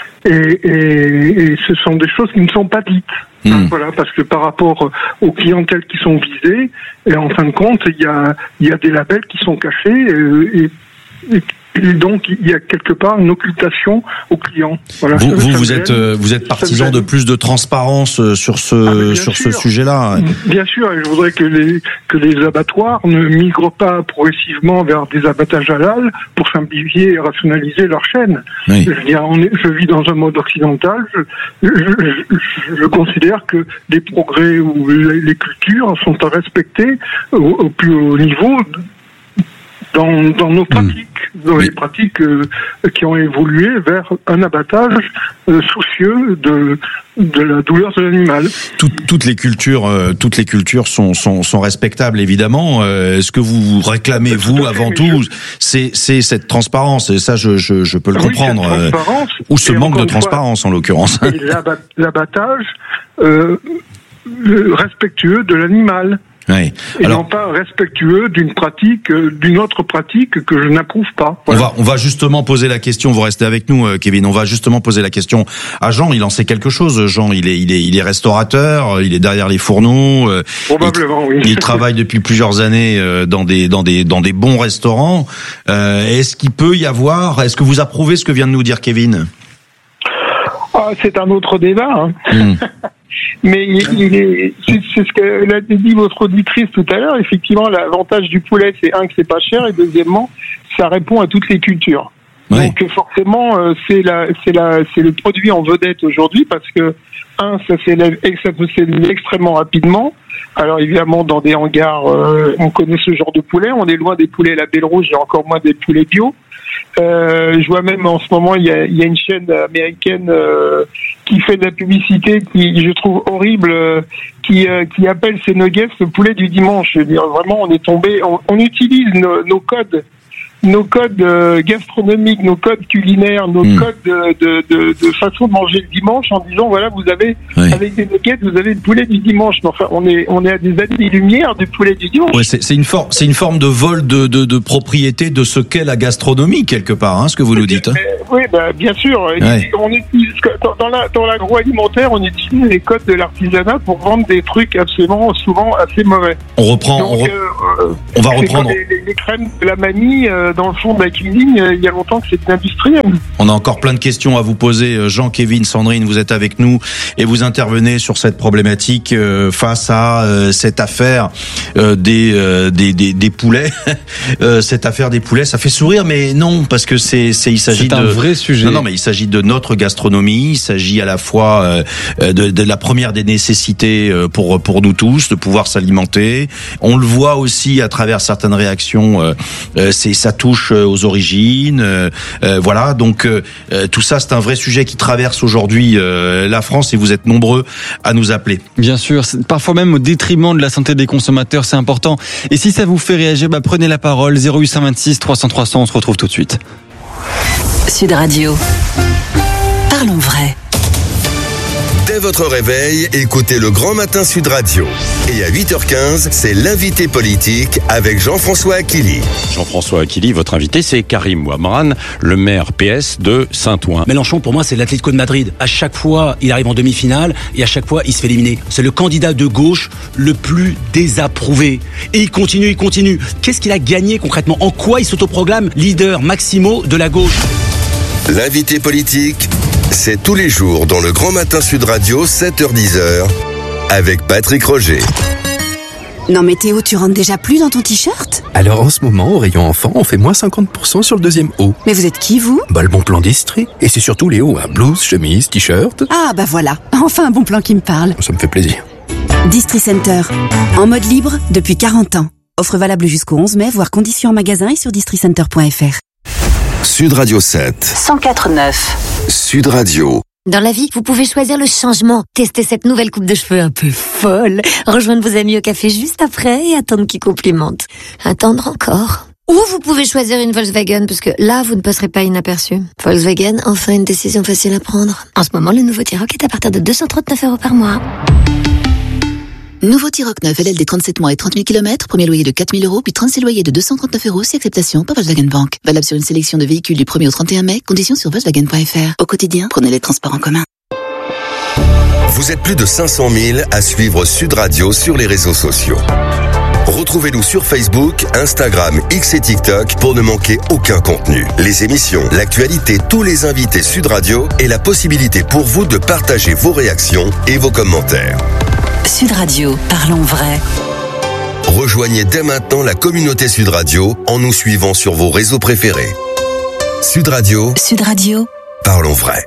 Et ce sont des choses qui ne sont pas dites. Voilà, parce que par rapport aux clientèles qui sont visées, et en fin de compte, il y a des labels qui sont cachés et donc il y a quelque part une occultation aux clients. Voilà. Vous êtes partisan de plus de transparence sur ce sujet-là. Bien sûr, et je voudrais que les abattoirs ne migrent pas progressivement vers des abattages halal pour simplifier et rationaliser leur chaîne. Oui. Je vis dans un mode occidental. Je considère que les progrès ou les cultures sont à respecter au plus haut niveau dans nos pratiques, dans les pratiques qui ont évolué vers un abattage soucieux de la douleur de l'animal. Toutes les cultures sont respectables évidemment. Ce que vous réclamez vous avant tout, c'est cette transparence et ça je peux le comprendre. Ou ce manque de transparence en l'occurrence. L'abattage respectueux de l'animal. Oui. Et non pas respectueux d'une autre pratique que je n'approuve pas. Voilà. On va justement poser la question. Vous restez avec nous, Kevin. On va justement poser la question à Jean. Il en sait quelque chose. Jean, il est restaurateur. Il est derrière les fourneaux. Probablement, oui. Il travaille depuis plusieurs années dans des bons restaurants. Est-ce qu'il peut y avoir? Est-ce que vous approuvez ce que vient de nous dire Kevin? C'est un autre débat. Hein. Mais c'est ce que dit votre auditrice tout à l'heure. Effectivement, l'avantage du poulet, c'est que c'est pas cher, et deuxièmement, ça répond à toutes les cultures. Oui. Donc forcément, c'est le produit en vedette aujourd'hui parce que ça s'élève extrêmement rapidement. Alors évidemment, dans des hangars, on connaît ce genre de poulet. On est loin des poulets label rouge et encore moins des poulets bio. Je vois même en ce moment, il y a une chaîne américaine qui fait de la publicité qui je trouve horrible, qui appelle ses nuggets le poulet du dimanche. Je veux dire, vraiment, on est tombé, on utilise nos codes nos codes gastronomiques, nos codes culinaires, nos codes de façon de manger le dimanche en disant voilà, vous avez avec des nuggets, vous avez le poulet du dimanche. Mais enfin, on est à des années-lumière du poulet du dimanche. Ouais, c'est une forme de vol de propriété de ce qu'est la gastronomie quelque part, ce que vous nous dites. Hein. Oui, bien sûr. Ouais. On utilise dans l'agroalimentaire, on utilise les codes de l'artisanat pour vendre des trucs absolument souvent assez mauvais. On va reprendre les crèmes de la mamie dans le fond de la cuisine. Il y a longtemps que c'est industriel. On a encore plein de questions à vous poser. Jean, Kevin, Sandrine, vous êtes avec nous et vous intervenez sur cette problématique face à cette affaire des poulets. Cette affaire des poulets, ça fait sourire, mais non, parce que il s'agit un vrai sujet. Non, mais il s'agit de notre gastronomie. Il s'agit à la fois de la première des nécessités pour nous tous, de pouvoir s'alimenter. On le voit aussi à travers certaines réactions. Ça touche aux origines. Voilà, donc tout ça, c'est un vrai sujet qui traverse aujourd'hui la France et vous êtes nombreux à nous appeler. Bien sûr, parfois même au détriment de la santé des consommateurs, c'est important. Et si ça vous fait réagir, prenez la parole. 0826 300 300, on se retrouve tout de suite. Sud Radio. Parlons vrai. Dès votre réveil, écoutez le Grand Matin Sud Radio. Et à 8h15, c'est l'invité politique avec Jean-François Akili. Jean-François Akili, votre invité, c'est Karim Ouamran, le maire PS de Saint-Ouen. Mélenchon, pour moi, c'est l'Atlético de Madrid. À chaque fois, il arrive en demi-finale et à chaque fois, il se fait éliminer. C'est le candidat de gauche le plus désapprouvé. Et il continue. Qu'est-ce qu'il a gagné concrètement? En quoi il s'autoproclame leader maximo de la gauche? L'invité politique, c'est tous les jours dans le Grand Matin Sud Radio, 7h-10h, avec Patrick Roger. Non mais Théo, tu rentres déjà plus dans ton t-shirt? Alors en ce moment, au rayon enfant, on fait moins 50% sur le deuxième haut. Mais vous êtes qui, vous? Le bon plan d'Estrie. Et c'est surtout les hauts, blouse, chemise, t-shirt. Ah voilà, enfin un bon plan qui me parle. Ça me fait plaisir. Distri Center, en mode libre depuis 40 ans. Offre valable jusqu'au 11 mai, voire conditions en magasin et sur districenter.fr. Sud Radio 7. 104.9. Sud Radio. Dans la vie, vous pouvez choisir le changement. Tester cette nouvelle coupe de cheveux un peu folle. Rejoindre vos amis au café juste après et attendre qu'ils complimentent. Attendre encore. Ou vous pouvez choisir une Volkswagen parce que là, vous ne passerez pas inaperçu. Volkswagen, enfin une décision facile à prendre. En ce moment, le nouveau T-Roc est à partir de 239 € par mois. Nouveau T-Roc 9, LLD 37 mois et 30 000 km, premier loyer de 4 000 €, puis 36 loyers de 239 €, si acceptation par Volkswagen Bank. Valable sur une sélection de véhicules du 1er au 31 mai, conditions sur Volkswagen.fr. Au quotidien, prenez les transports en commun. Vous êtes plus de 500 000 à suivre Sud Radio sur les réseaux sociaux. Retrouvez-nous sur Facebook, Instagram, X et TikTok pour ne manquer aucun contenu. Les émissions, l'actualité, tous les invités Sud Radio et la possibilité pour vous de partager vos réactions et vos commentaires. Sud Radio, parlons vrai. Rejoignez dès maintenant la communauté Sud Radio en nous suivant sur vos réseaux préférés. Sud Radio. Sud Radio. Parlons vrai.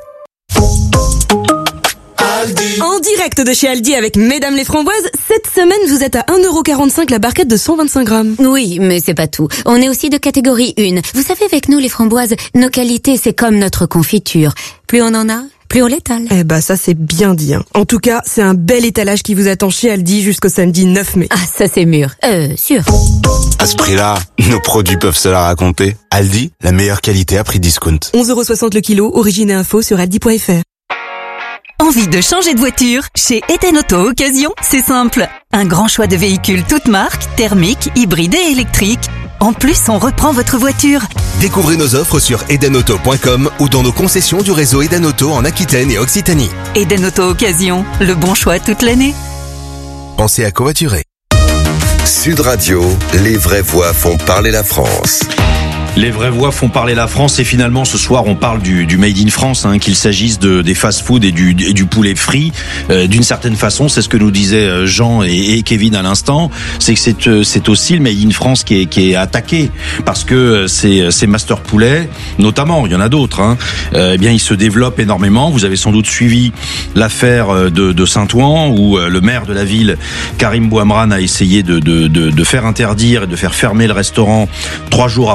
En direct de chez Aldi avec Mesdames les Framboises, cette semaine vous êtes à 1,45 € la barquette de 125 grammes. Oui, mais c'est pas tout. On est aussi de catégorie 1. Vous savez, avec nous les framboises, nos qualités c'est comme notre confiture. Plus on en a, plus on l'étale. Ça c'est bien dit. En tout cas, c'est un bel étalage qui vous attend chez Aldi jusqu'au samedi 9 mai. Ah, ça c'est mûr. Sûr. À ce prix-là, nos produits peuvent se la raconter. Aldi, la meilleure qualité à prix discount. 11,60 € le kilo, origine et info sur aldi.fr. Envie de changer de voiture? Chez Eden Auto Occasion, c'est simple. Un grand choix de véhicules toutes marques, thermiques, hybrides et électriques. En plus, on reprend votre voiture. Découvrez nos offres sur edenauto.com ou dans nos concessions du réseau Eden Auto en Aquitaine et Occitanie. Eden Auto Occasion, le bon choix toute l'année. Pensez à covoiturer. Sud Radio, les vraies voix font parler la France. Les vraies voix font parler la France et finalement ce soir on parle du Made in France, qu'il s'agisse des fast-food et du poulet frit. D'une certaine façon, c'est ce que nous disaient Jean et Kevin à l'instant, c'est que c'est aussi le Made in France qui est attaqué parce que ces master poulets, notamment, il y en a d'autres, eh bien ils se développent énormément. Vous avez sans doute suivi l'affaire de Saint-Ouen où le maire de la ville, Karim Ouamran, a essayé de faire interdire et de faire fermer le restaurant 3 jours après son lancement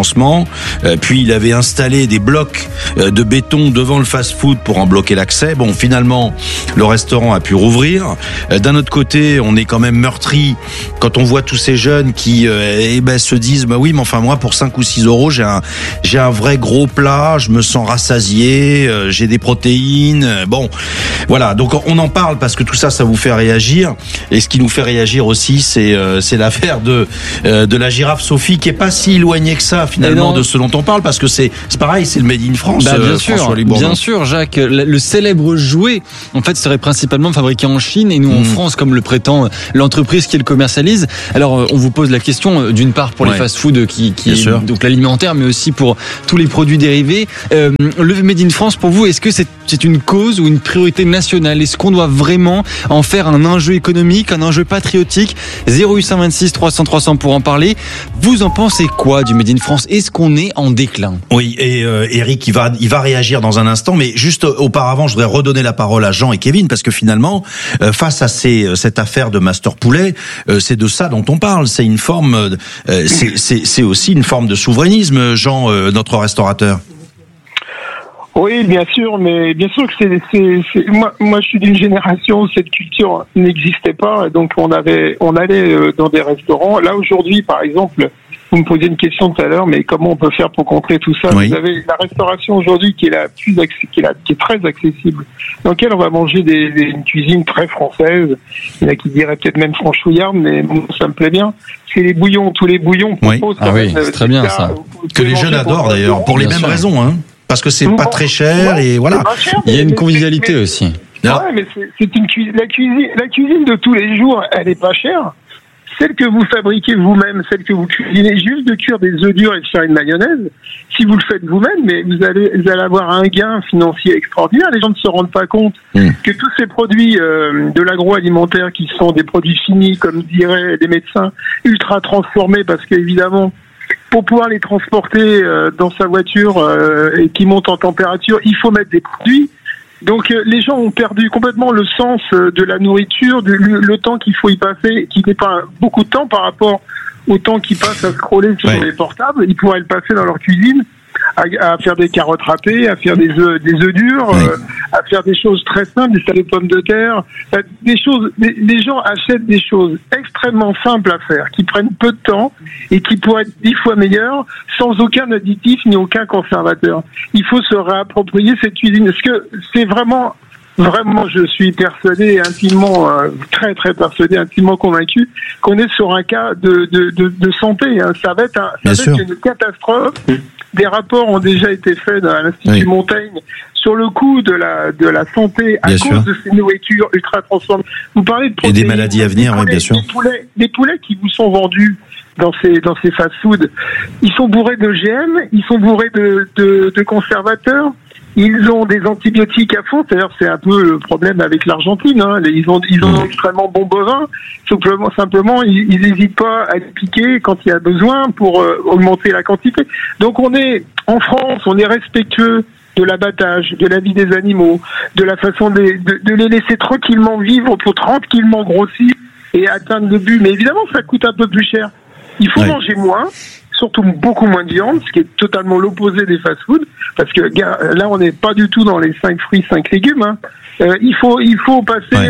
lancement. Puis il avait installé des blocs de béton devant le fast-food pour en bloquer l'accès. Bon, finalement, le restaurant a pu rouvrir. D'un autre côté, on est quand même meurtri quand on voit tous ces jeunes qui se disent oui, mais enfin moi pour 5 ou 6 euros, j'ai un vrai gros plat, je me sens rassasié, j'ai des protéines. Bon, voilà. Donc on en parle parce que tout ça vous fait réagir. Et ce qui nous fait réagir aussi, c'est l'affaire de la girafe Sophie, qui est pas si éloignée que ça finalement de ce dont on parle, parce que c'est pareil, c'est le Made in France. Bien sûr, Jacques. Le célèbre jouet, en fait, serait principalement fabriqué en Chine et nous en France, comme le prétend l'entreprise qui le commercialise. Alors, on vous pose la question d'une part pour les fast-food qui donc l'alimentaire, mais aussi pour tous les produits dérivés. Le Made in France, pour vous, est-ce que c'est une cause ou une priorité nationale? Est-ce qu'on doit vraiment en faire un enjeu économique, un enjeu patriotique? 0826 300 300 pour en parler. Vous en pensez quoi du Made in France? Est-ce qu'on est en déclin? Oui, et Eric, il va réagir dans un instant, mais juste auparavant, je voudrais redonner la parole à Jean et Kevin, parce que finalement, face à cette affaire de Master Poulet, c'est de ça dont on parle. C'est une forme, c'est aussi une forme de souverainisme, Jean, notre restaurateur. Oui, bien sûr, mais bien sûr que moi je suis d'une génération où cette culture n'existait pas, donc on allait dans des restaurants. Là aujourd'hui, par exemple, vous me posiez une question tout à l'heure, mais comment on peut faire pour contrer tout ça? Vous avez la restauration aujourd'hui qui est très accessible, dans laquelle on va manger une cuisine très française. Il y en a qui diraient peut-être même franchouillarde, mais ça me plaît bien. C'est les bouillons, tous les bouillons proposent. C'est très bien ça. Que les jeunes adorent d'ailleurs, pour les mêmes raisons, hein. Parce que c'est pas très cher et voilà. Il y a une convivialité aussi. Ouais, mais c'est une la cuisine de tous les jours, elle est pas chère. Celle que vous fabriquez vous-même, celle que vous cuisinez, juste de cuire des œufs durs et de faire une mayonnaise, si vous le faites vous-même, mais vous allez avoir un gain financier extraordinaire. Les gens ne se rendent pas compte que tous ces produits de l'agroalimentaire qui sont des produits finis, comme diraient les médecins, ultra transformés, parce qu'évidemment, pour pouvoir les transporter dans sa voiture et qui monte en température, il faut mettre des produits. Donc les gens ont perdu complètement le sens de la nourriture, le temps qu'il faut y passer, qui n'est pas beaucoup de temps par rapport au temps qu'ils passent à scroller sur les portables. Ils pourraient le passer dans leur cuisine à faire des carottes râpées, à faire des œufs durs, à faire des choses très simples, des salades de pommes de terre, des choses. Les gens achètent des choses extrêmement simples à faire, qui prennent peu de temps et qui pourraient être 10 fois meilleures, sans aucun additif ni aucun conservateur. Il faut se réapproprier cette cuisine. Parce que c'est vraiment, je suis persuadé, intimement, très très persuadé, intimement convaincu qu'on est sur un cas de santé. Hein. Ça va être une catastrophe. Des rapports ont déjà été faits dans l'Institut Montaigne sur le coût de la santé à cause de ces nourritures ultra transformées. Vous parlez de protéines, et des maladies à venir, bien sûr. Les poulets qui vous sont vendus dans ces fast-foods, ils sont bourrés de GM, ils sont bourrés de conservateurs. Ils ont des antibiotiques à fond, c'est-à-dire c'est un peu le problème avec l'Argentine. Hein. Ils ont extrêmement bons bovins. Simplement, ils n'hésitent pas à les piquer quand il y a besoin pour augmenter la quantité. Donc on est en France, on est respectueux de l'abattage, de la vie des animaux, de la façon de les laisser tranquillement vivre pour tranquillement grossir et atteindre le but. Mais évidemment, ça coûte un peu plus cher. Il faut manger moins. Surtout beaucoup moins de viande, ce qui est totalement l'opposé des fast-foods, parce que là on n'est pas du tout dans les 5 fruits, 5 légumes. Hein. Il faut passer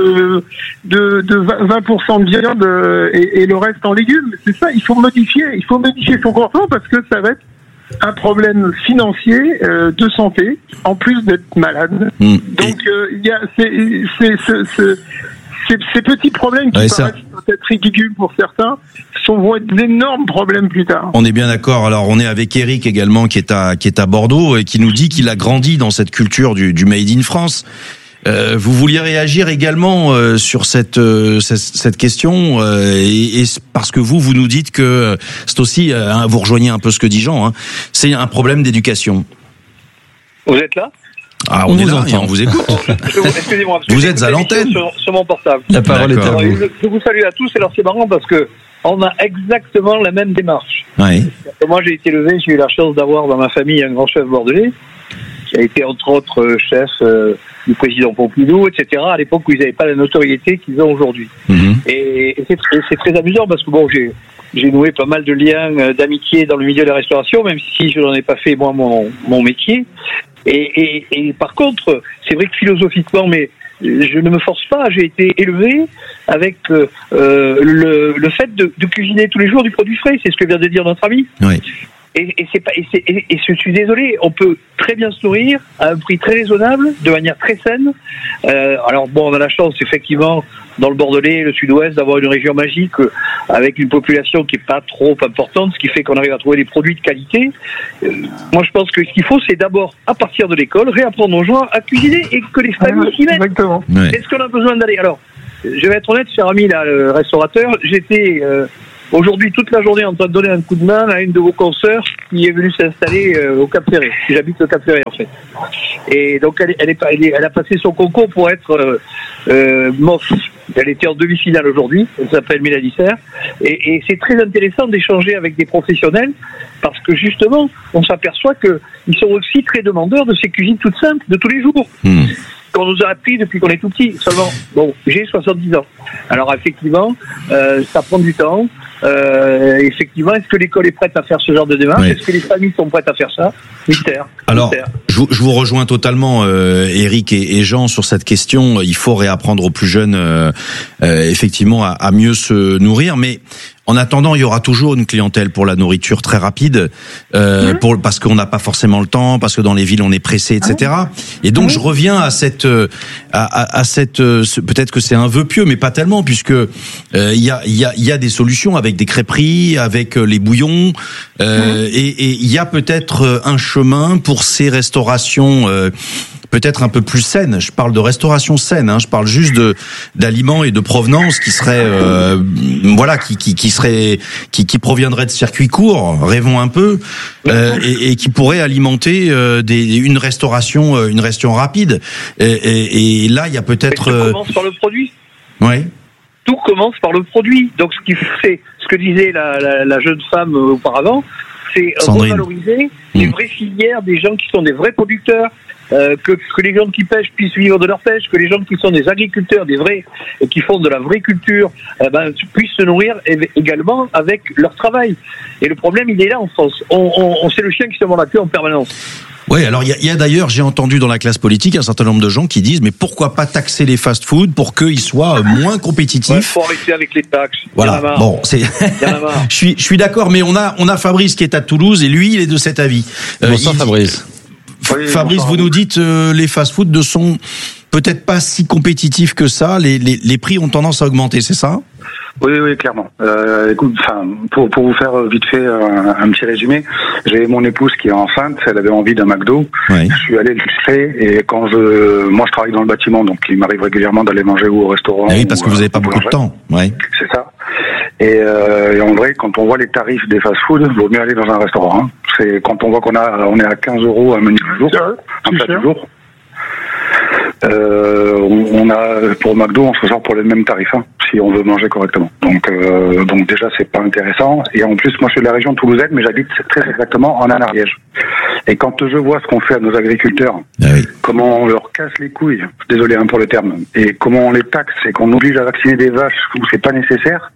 de 20% de viande et le reste en légumes. C'est ça, il faut modifier son comportement parce que ça va être un problème financier, de santé, en plus d'être malade. Donc il y a ces petits problèmes qui paraissent peut-être ridicules pour certains vont être d'énormes problèmes plus tard. On est bien d'accord. Alors on est avec Eric également qui est à Bordeaux et qui nous dit qu'il a grandi dans cette culture du Made in France. Vous vouliez réagir également sur cette question et parce que vous nous dites que c'est aussi vous rejoignez un peu ce que dit Jean, hein, c'est un problème d'éducation. Vous êtes là? Ah, on est là et on vous écoute. Excusez-moi. Vous êtes à l'antenne sur mon portable. La parole est à vous. Je vous salue à tous. Et alors c'est marrant parce que on a exactement la même démarche. Oui. Moi j'ai été élevé, j'ai eu la chance d'avoir dans ma famille un grand chef bordelais qui a été entre autres chef du président Pompidou, etc. à l'époque où ils n'avaient pas la notoriété qu'ils ont aujourd'hui. Et c'est très amusant parce que bon, j'ai noué pas mal de liens d'amitié dans le milieu de la restauration, même si je n'en ai pas fait moi mon métier. Et par contre, c'est vrai que philosophiquement, mais je ne me force pas. J'ai été élevé avec le fait de cuisiner tous les jours du produit frais. C'est ce que vient de dire notre ami. Oui. Et je suis désolé, on peut très bien se nourrir à un prix très raisonnable, de manière très saine. Alors bon, on a la chance effectivement dans le Bordelais, le Sud-Ouest, d'avoir une région magique avec une population qui est pas trop importante, ce qui fait qu'on arrive à trouver des produits de qualité. Moi, je pense que ce qu'il faut, c'est d'abord, à partir de l'école, réapprendre aux gens à cuisiner et que les familles s'y mettent. Exactement. Ouais. Est-ce qu'on a besoin d'aller? Alors, je vais être honnête, cher ami, là, le restaurateur, j'étais aujourd'hui toute la journée en train de donner un coup de main à une de vos consoeurs qui est venue s'installer au Cap Ferré. J'habite au Cap Ferré en fait. Et donc elle a passé son concours pour être MOF. Elle était en demi-finale aujourd'hui. Elle s'appelle Mélanie Serre. Et c'est très intéressant d'échanger avec des professionnels parce que justement, on s'aperçoit qu'ils sont aussi très demandeurs de ces cuisines toutes simples de tous les jours. Qu'on nous a appris depuis qu'on est tout petit. Seulement, bon, j'ai 70 ans. Alors effectivement, ça prend du temps. Effectivement, est-ce que l'école est prête à faire ce genre de démarche? Oui. Est-ce que les familles sont prêtes à faire ça? Mystère. Alors, je vous rejoins totalement, Eric et Jean, sur cette question. Il faut réapprendre aux plus jeunes, effectivement, à mieux se nourrir. Mais en attendant, il y aura toujours une clientèle pour la nourriture très rapide, parce qu'on n'a pas forcément le temps, parce que dans les villes on est pressé, etc. Et donc je reviens à cette, peut-être que c'est un vœu pieux, mais pas tellement, puisque il y a des solutions avec des crêperies, avec les bouillons, et il y a peut-être un chemin pour ces restaurations. Peut-être un peu plus saine. Je parle de restauration saine. Je parle juste d'aliments et de provenance qui seraient, qui proviendraient de circuits courts. Rêvons un peu, et qui pourraient alimenter une restauration rapide. Et là, il y a peut-être. Tout commence par le produit. Oui. Tout commence par le produit. Donc, ce que disait la jeune femme auparavant, c'est revaloriser les vraies filières, des gens qui sont des vrais producteurs. Que les gens qui pêchent puissent vivre de leur pêche, que les gens qui sont des agriculteurs, des vrais, qui font de la vraie culture, puissent se nourrir également avec leur travail. Et le problème, il est là en France. On c'est le chien qui se mord la queue en permanence. Oui, alors il y a d'ailleurs, j'ai entendu dans la classe politique un certain nombre de gens qui disent mais pourquoi pas taxer les fast-food pour qu'ils soient moins compétitifs. Ouais, faut arrêter avec les taxes. Voilà. Bon, c'est. Je suis d'accord, mais on a Fabrice qui est à Toulouse et lui il est de cet avis. Bonsoir Fabrice. Oui, Fabrice, vous nous dites les fast-food ne sont peut-être pas si compétitifs que ça. Les prix ont tendance à augmenter, c'est ça? Oui, clairement. Écoute, pour vous faire vite fait un petit résumé, j'ai mon épouse qui est enceinte, elle avait envie d'un McDo. Oui. Je suis allé le chercher et moi je travaille dans le bâtiment, donc il m'arrive régulièrement d'aller manger au restaurant. Oui, parce que vous n'avez pas beaucoup de temps. Oui. C'est ça. Et en vrai, quand on voit les tarifs des fast-food, il vaut mieux aller dans un restaurant. C'est quand on voit on est à 15 € un menu du jour, un plat du jour. On a pour McDo, on se sort pour les mêmes tarifs si on veut manger correctement. Donc déjà c'est pas intéressant. Et en plus, moi je suis de la région toulousaine, mais j'habite très exactement en Ariège. Et quand je vois ce qu'on fait à nos agriculteurs, comment on leur casse les couilles, désolé pour le terme, et comment on les taxe et qu'on oblige à vacciner des vaches où c'est pas nécessaire.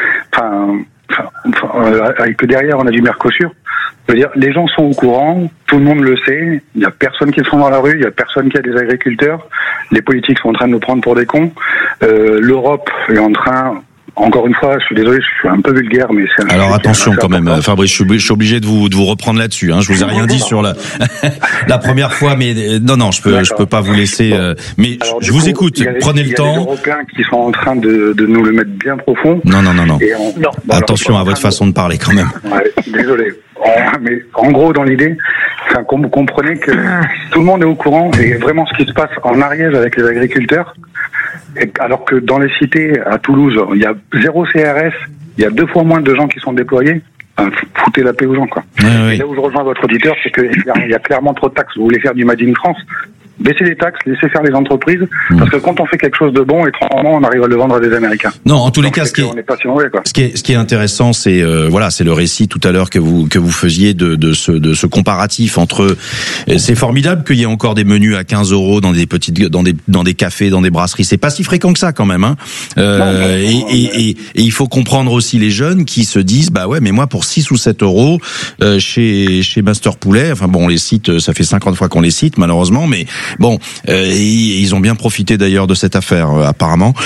Avec que derrière on a du Mercosur. Je veux dire, les gens sont au courant, tout le monde le sait, il y a personne qui sont dans la rue, il y a personne qui a des agriculteurs, les politiques sont en train de nous prendre pour des cons, l'Europe est en train, encore une fois, je suis désolé, je suis un peu vulgaire, mais c'est alors attention quand même, Fabrice, je suis obligé de vous reprendre là-dessus, Je vous ai rien dit sur la première fois, mais non, je peux pas vous laisser, mais alors, je vous écoute, prenez le temps. Il y a les Européens qui sont en train de nous le mettre bien profond. Non. Attention à votre façon de parler quand même. Ouais, désolé. Mais en gros, dans l'idée, vous comprenez que tout le monde est au courant et vraiment ce qui se passe en Ariège avec les agriculteurs, alors que dans les cités, à Toulouse, il y a 0 CRS, il y a 2 fois moins de gens qui sont déployés. Foutez la paix aux gens, quoi. Et là où je rejoins votre auditeur, c'est qu'il y a clairement trop de taxes. Vous voulez faire du Made in France, baisser les taxes, laisser faire les entreprises, parce que quand on fait quelque chose de bon, étrangement, on arrive à le vendre à des Américains. Non, en tous les cas, on n'est pas si mauvais, quoi. Ce qui est intéressant, c'est c'est le récit tout à l'heure que vous faisiez de ce comparatif entre. C'est formidable qu'il y ait encore des menus à 15 € dans des cafés, dans des brasseries. C'est pas si fréquent que ça quand même, hein. Et il faut comprendre aussi les jeunes qui se disent bah ouais, mais moi pour 6 ou 7 € chez Master Poulet, enfin bon, on les cite, ça fait 50 fois qu'on les cite malheureusement, mais bon, ils ont bien profité d'ailleurs de cette affaire apparemment.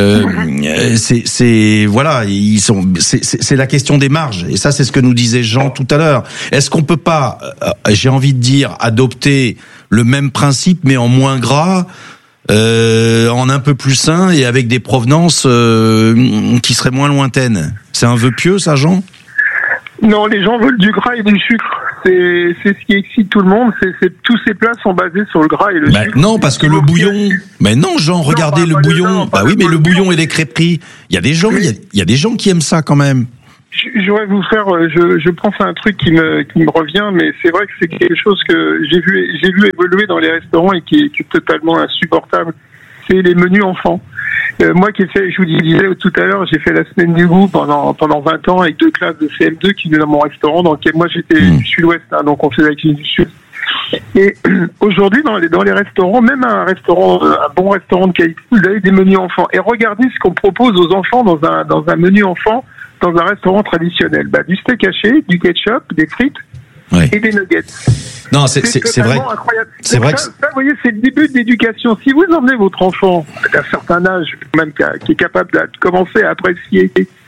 C'est la question des marges, et ça c'est ce que nous disait Jean tout à l'heure. Est-ce qu'on peut pas, j'ai envie de dire, adopter le même principe mais en moins gras, en un peu plus sain et avec des provenances qui seraient moins lointaines? C'est un vœu pieux, ça, Jean? Non, les gens veulent du gras et du sucre. C'est ce qui excite tout le monde. Tous ces plats sont basés sur le gras et le sucre. Non, parce que le bouillon. Mais non, Jean, regardez le bouillon. Bah oui, mais le bouillon et les crêperies. Il y a des gens, il y a des gens qui aiment ça quand même. J'aurais vous faire, je pense à un truc qui me revient, mais c'est vrai que c'est quelque chose que j'ai vu évoluer dans les restaurants et qui est totalement insupportable. C'est les menus enfants. Moi je vous disais tout à l'heure, j'ai fait la semaine du goût pendant 20 ans avec 2 classes de CM2 qui venaient dans mon restaurant, dans lequel moi j'étais du sud-ouest, hein, donc on faisait la cuisine du sud. Et aujourd'hui dans les restaurants, même un bon restaurant de qualité, vous avez des menus enfants. Et regardez ce qu'on propose aux enfants dans un menu enfant dans un restaurant traditionnel. Du steak haché, du ketchup, des frites et des nuggets. Non, c'est vrai. Incroyable. C'est vrai que ça, vous voyez, c'est le début de l'éducation. Si vous emmenez votre enfant d'un certain âge, même qui est capable de commencer à apprécier,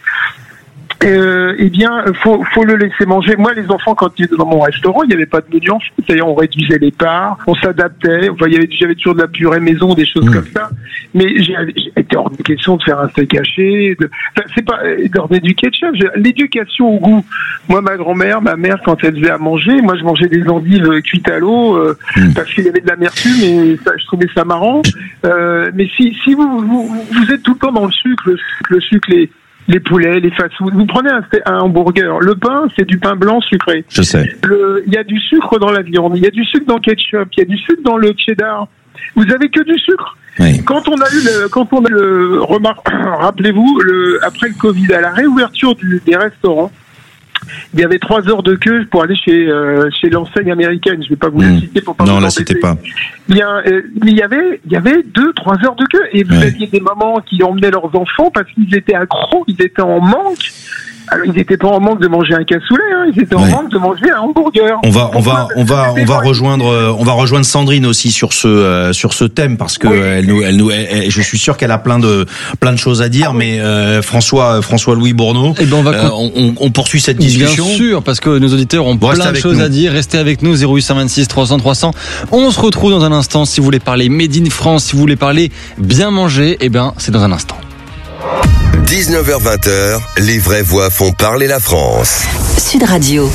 eh bien, faut le laisser manger. Moi, les enfants, quand ils étaient dans mon restaurant, il n'y avait pas de menu enfant. C'est-à-dire, on réduisait les parts, on s'adaptait. Enfin, j'avais toujours de la purée maison, des choses comme ça. Mais j'étais hors de question de faire un steak haché. C'est pas d'ordonner du ketchup. L'éducation au goût. Moi, ma mère, quand elle faisait à manger, moi, je mangeais des endives cuites à l'eau parce qu'il y avait de l'amertume et je trouvais ça marrant. Mais si vous êtes tout le temps dans le sucre, les poulets, les fast-food. Vous prenez un hamburger. Le pain, c'est du pain blanc sucré. Je sais. Il y a du sucre dans la viande. Il y a du sucre dans le ketchup. Il y a du sucre dans le cheddar. Vous avez que du sucre. Oui. Quand on a rappelez-vous, après le Covid, à la réouverture des restaurants, il y avait 3 heures de queue pour aller chez l'enseigne américaine. Je vais pas vous la citer pour pas. Non, là, c'était pas. Il y avait 2-3 heures de queue et vous aviez des mamans qui emmenaient leurs enfants parce qu'ils étaient accros, ils étaient en manque. Alors, ils n'étaient pas en manque de manger un cassoulet, hein, ils étaient en manque de manger un hamburger. On va rejoindre Sandrine aussi sur ce thème parce que je suis sûr qu'elle a plein de choses à dire, mais François-Louis Bourneau, on poursuit cette discussion. Bien sûr, parce que nos auditeurs ont plein de choses à dire. Restez avec nous, 0826 300 300. On se retrouve dans un instant. Si vous voulez parler Made in France, si vous voulez parler bien manger, c'est dans un instant. 19h-20h, les vraies voix font parler la France. Sud Radio.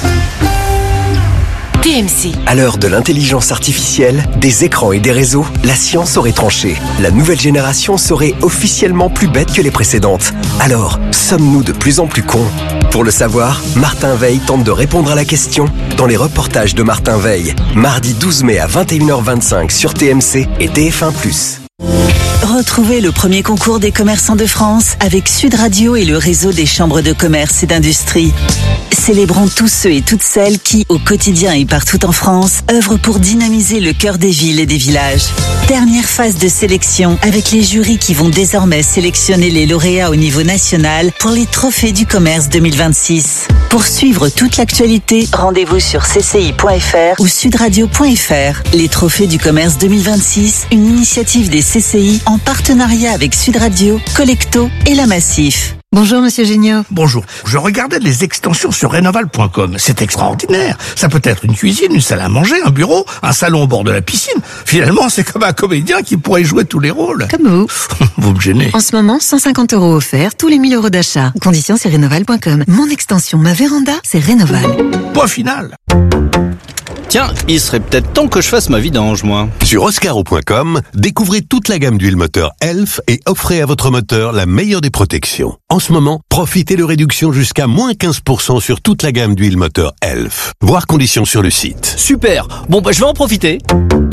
TMC. À l'heure de l'intelligence artificielle, des écrans et des réseaux, la science aurait tranché. La nouvelle génération serait officiellement plus bête que les précédentes. Alors, sommes-nous de plus en plus cons? Pour le savoir, Martin Veil tente de répondre à la question dans les reportages de Martin Veil. Mardi 12 mai à 21h25 sur TMC et TF1+. Retrouvez le premier concours des commerçants de France avec Sud Radio et le réseau des chambres de commerce et d'industrie. Célébrons tous ceux et toutes celles qui, au quotidien et partout en France, œuvrent pour dynamiser le cœur des villes et des villages. Dernière phase de sélection avec les jurys qui vont désormais sélectionner les lauréats au niveau national pour les trophées du commerce 2026. Pour suivre toute l'actualité, rendez-vous sur cci.fr ou sudradio.fr. Les trophées du commerce 2026, une initiative des CCI en partenariat avec Sud Radio, Collecto et La Massif. Bonjour Monsieur Géniaud. Bonjour. Je regardais les extensions sur Rénoval.com. C'est extraordinaire. Ça peut être une cuisine, une salle à manger, un bureau, un salon au bord de la piscine. Finalement, c'est comme un comédien qui pourrait jouer tous les rôles. Comme vous. Vous me gênez. En ce moment, 150 € offerts tous les 1000 € d'achat. Conditions sur Rénoval.com. Mon extension, ma véranda, c'est Rénoval. Point final. Tiens, il serait peut-être temps que je fasse ma vidange, moi. Sur Oscaro.com, découvrez toute la gamme d'huile moteur Elf et offrez à votre moteur la meilleure des protections. En ce moment, profitez de réductions jusqu'à moins 15% sur toute la gamme d'huile moteur Elf. Voir conditions sur le site. Super. Bon, je vais en profiter.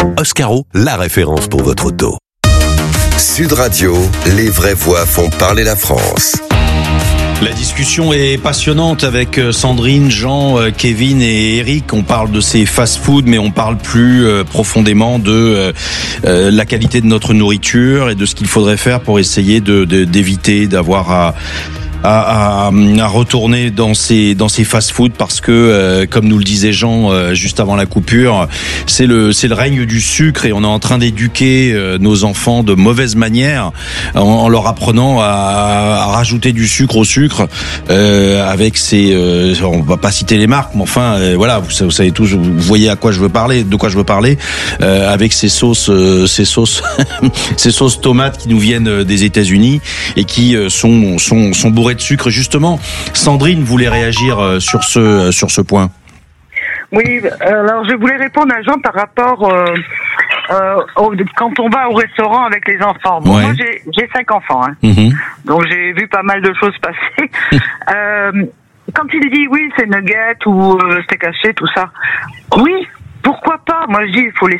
Oscaro, la référence pour votre auto. Sud Radio, les vraies voix font parler la France. La discussion est passionnante avec Sandrine, Jean, Kevin et Eric. On parle de ces fast-food, mais on parle plus profondément de la qualité de notre nourriture et de ce qu'il faudrait faire pour essayer d'éviter d'avoir à retourner dans ces fast-food, parce que comme nous le disait Jean juste avant la coupure, c'est le règne du sucre, et on est en train d'éduquer nos enfants de mauvaise manière en leur apprenant à rajouter du sucre au sucre avec ces on va pas citer les marques, mais enfin voilà, vous savez tous, vous voyez de quoi je veux parler, avec ces sauces ces sauces tomates qui nous viennent des États-Unis et qui sont bourrées de sucre. Justement, Sandrine voulait réagir sur ce point. Oui, alors je voulais répondre à Jean par rapport quand on va au restaurant avec les enfants. Bon, ouais. Moi, j'ai 5 enfants, hein. Donc j'ai vu pas mal de choses passer. Quand il dit oui, c'est nuggets ou steak haché, tout ça, oui, pourquoi pas? Moi, je dis, il faut les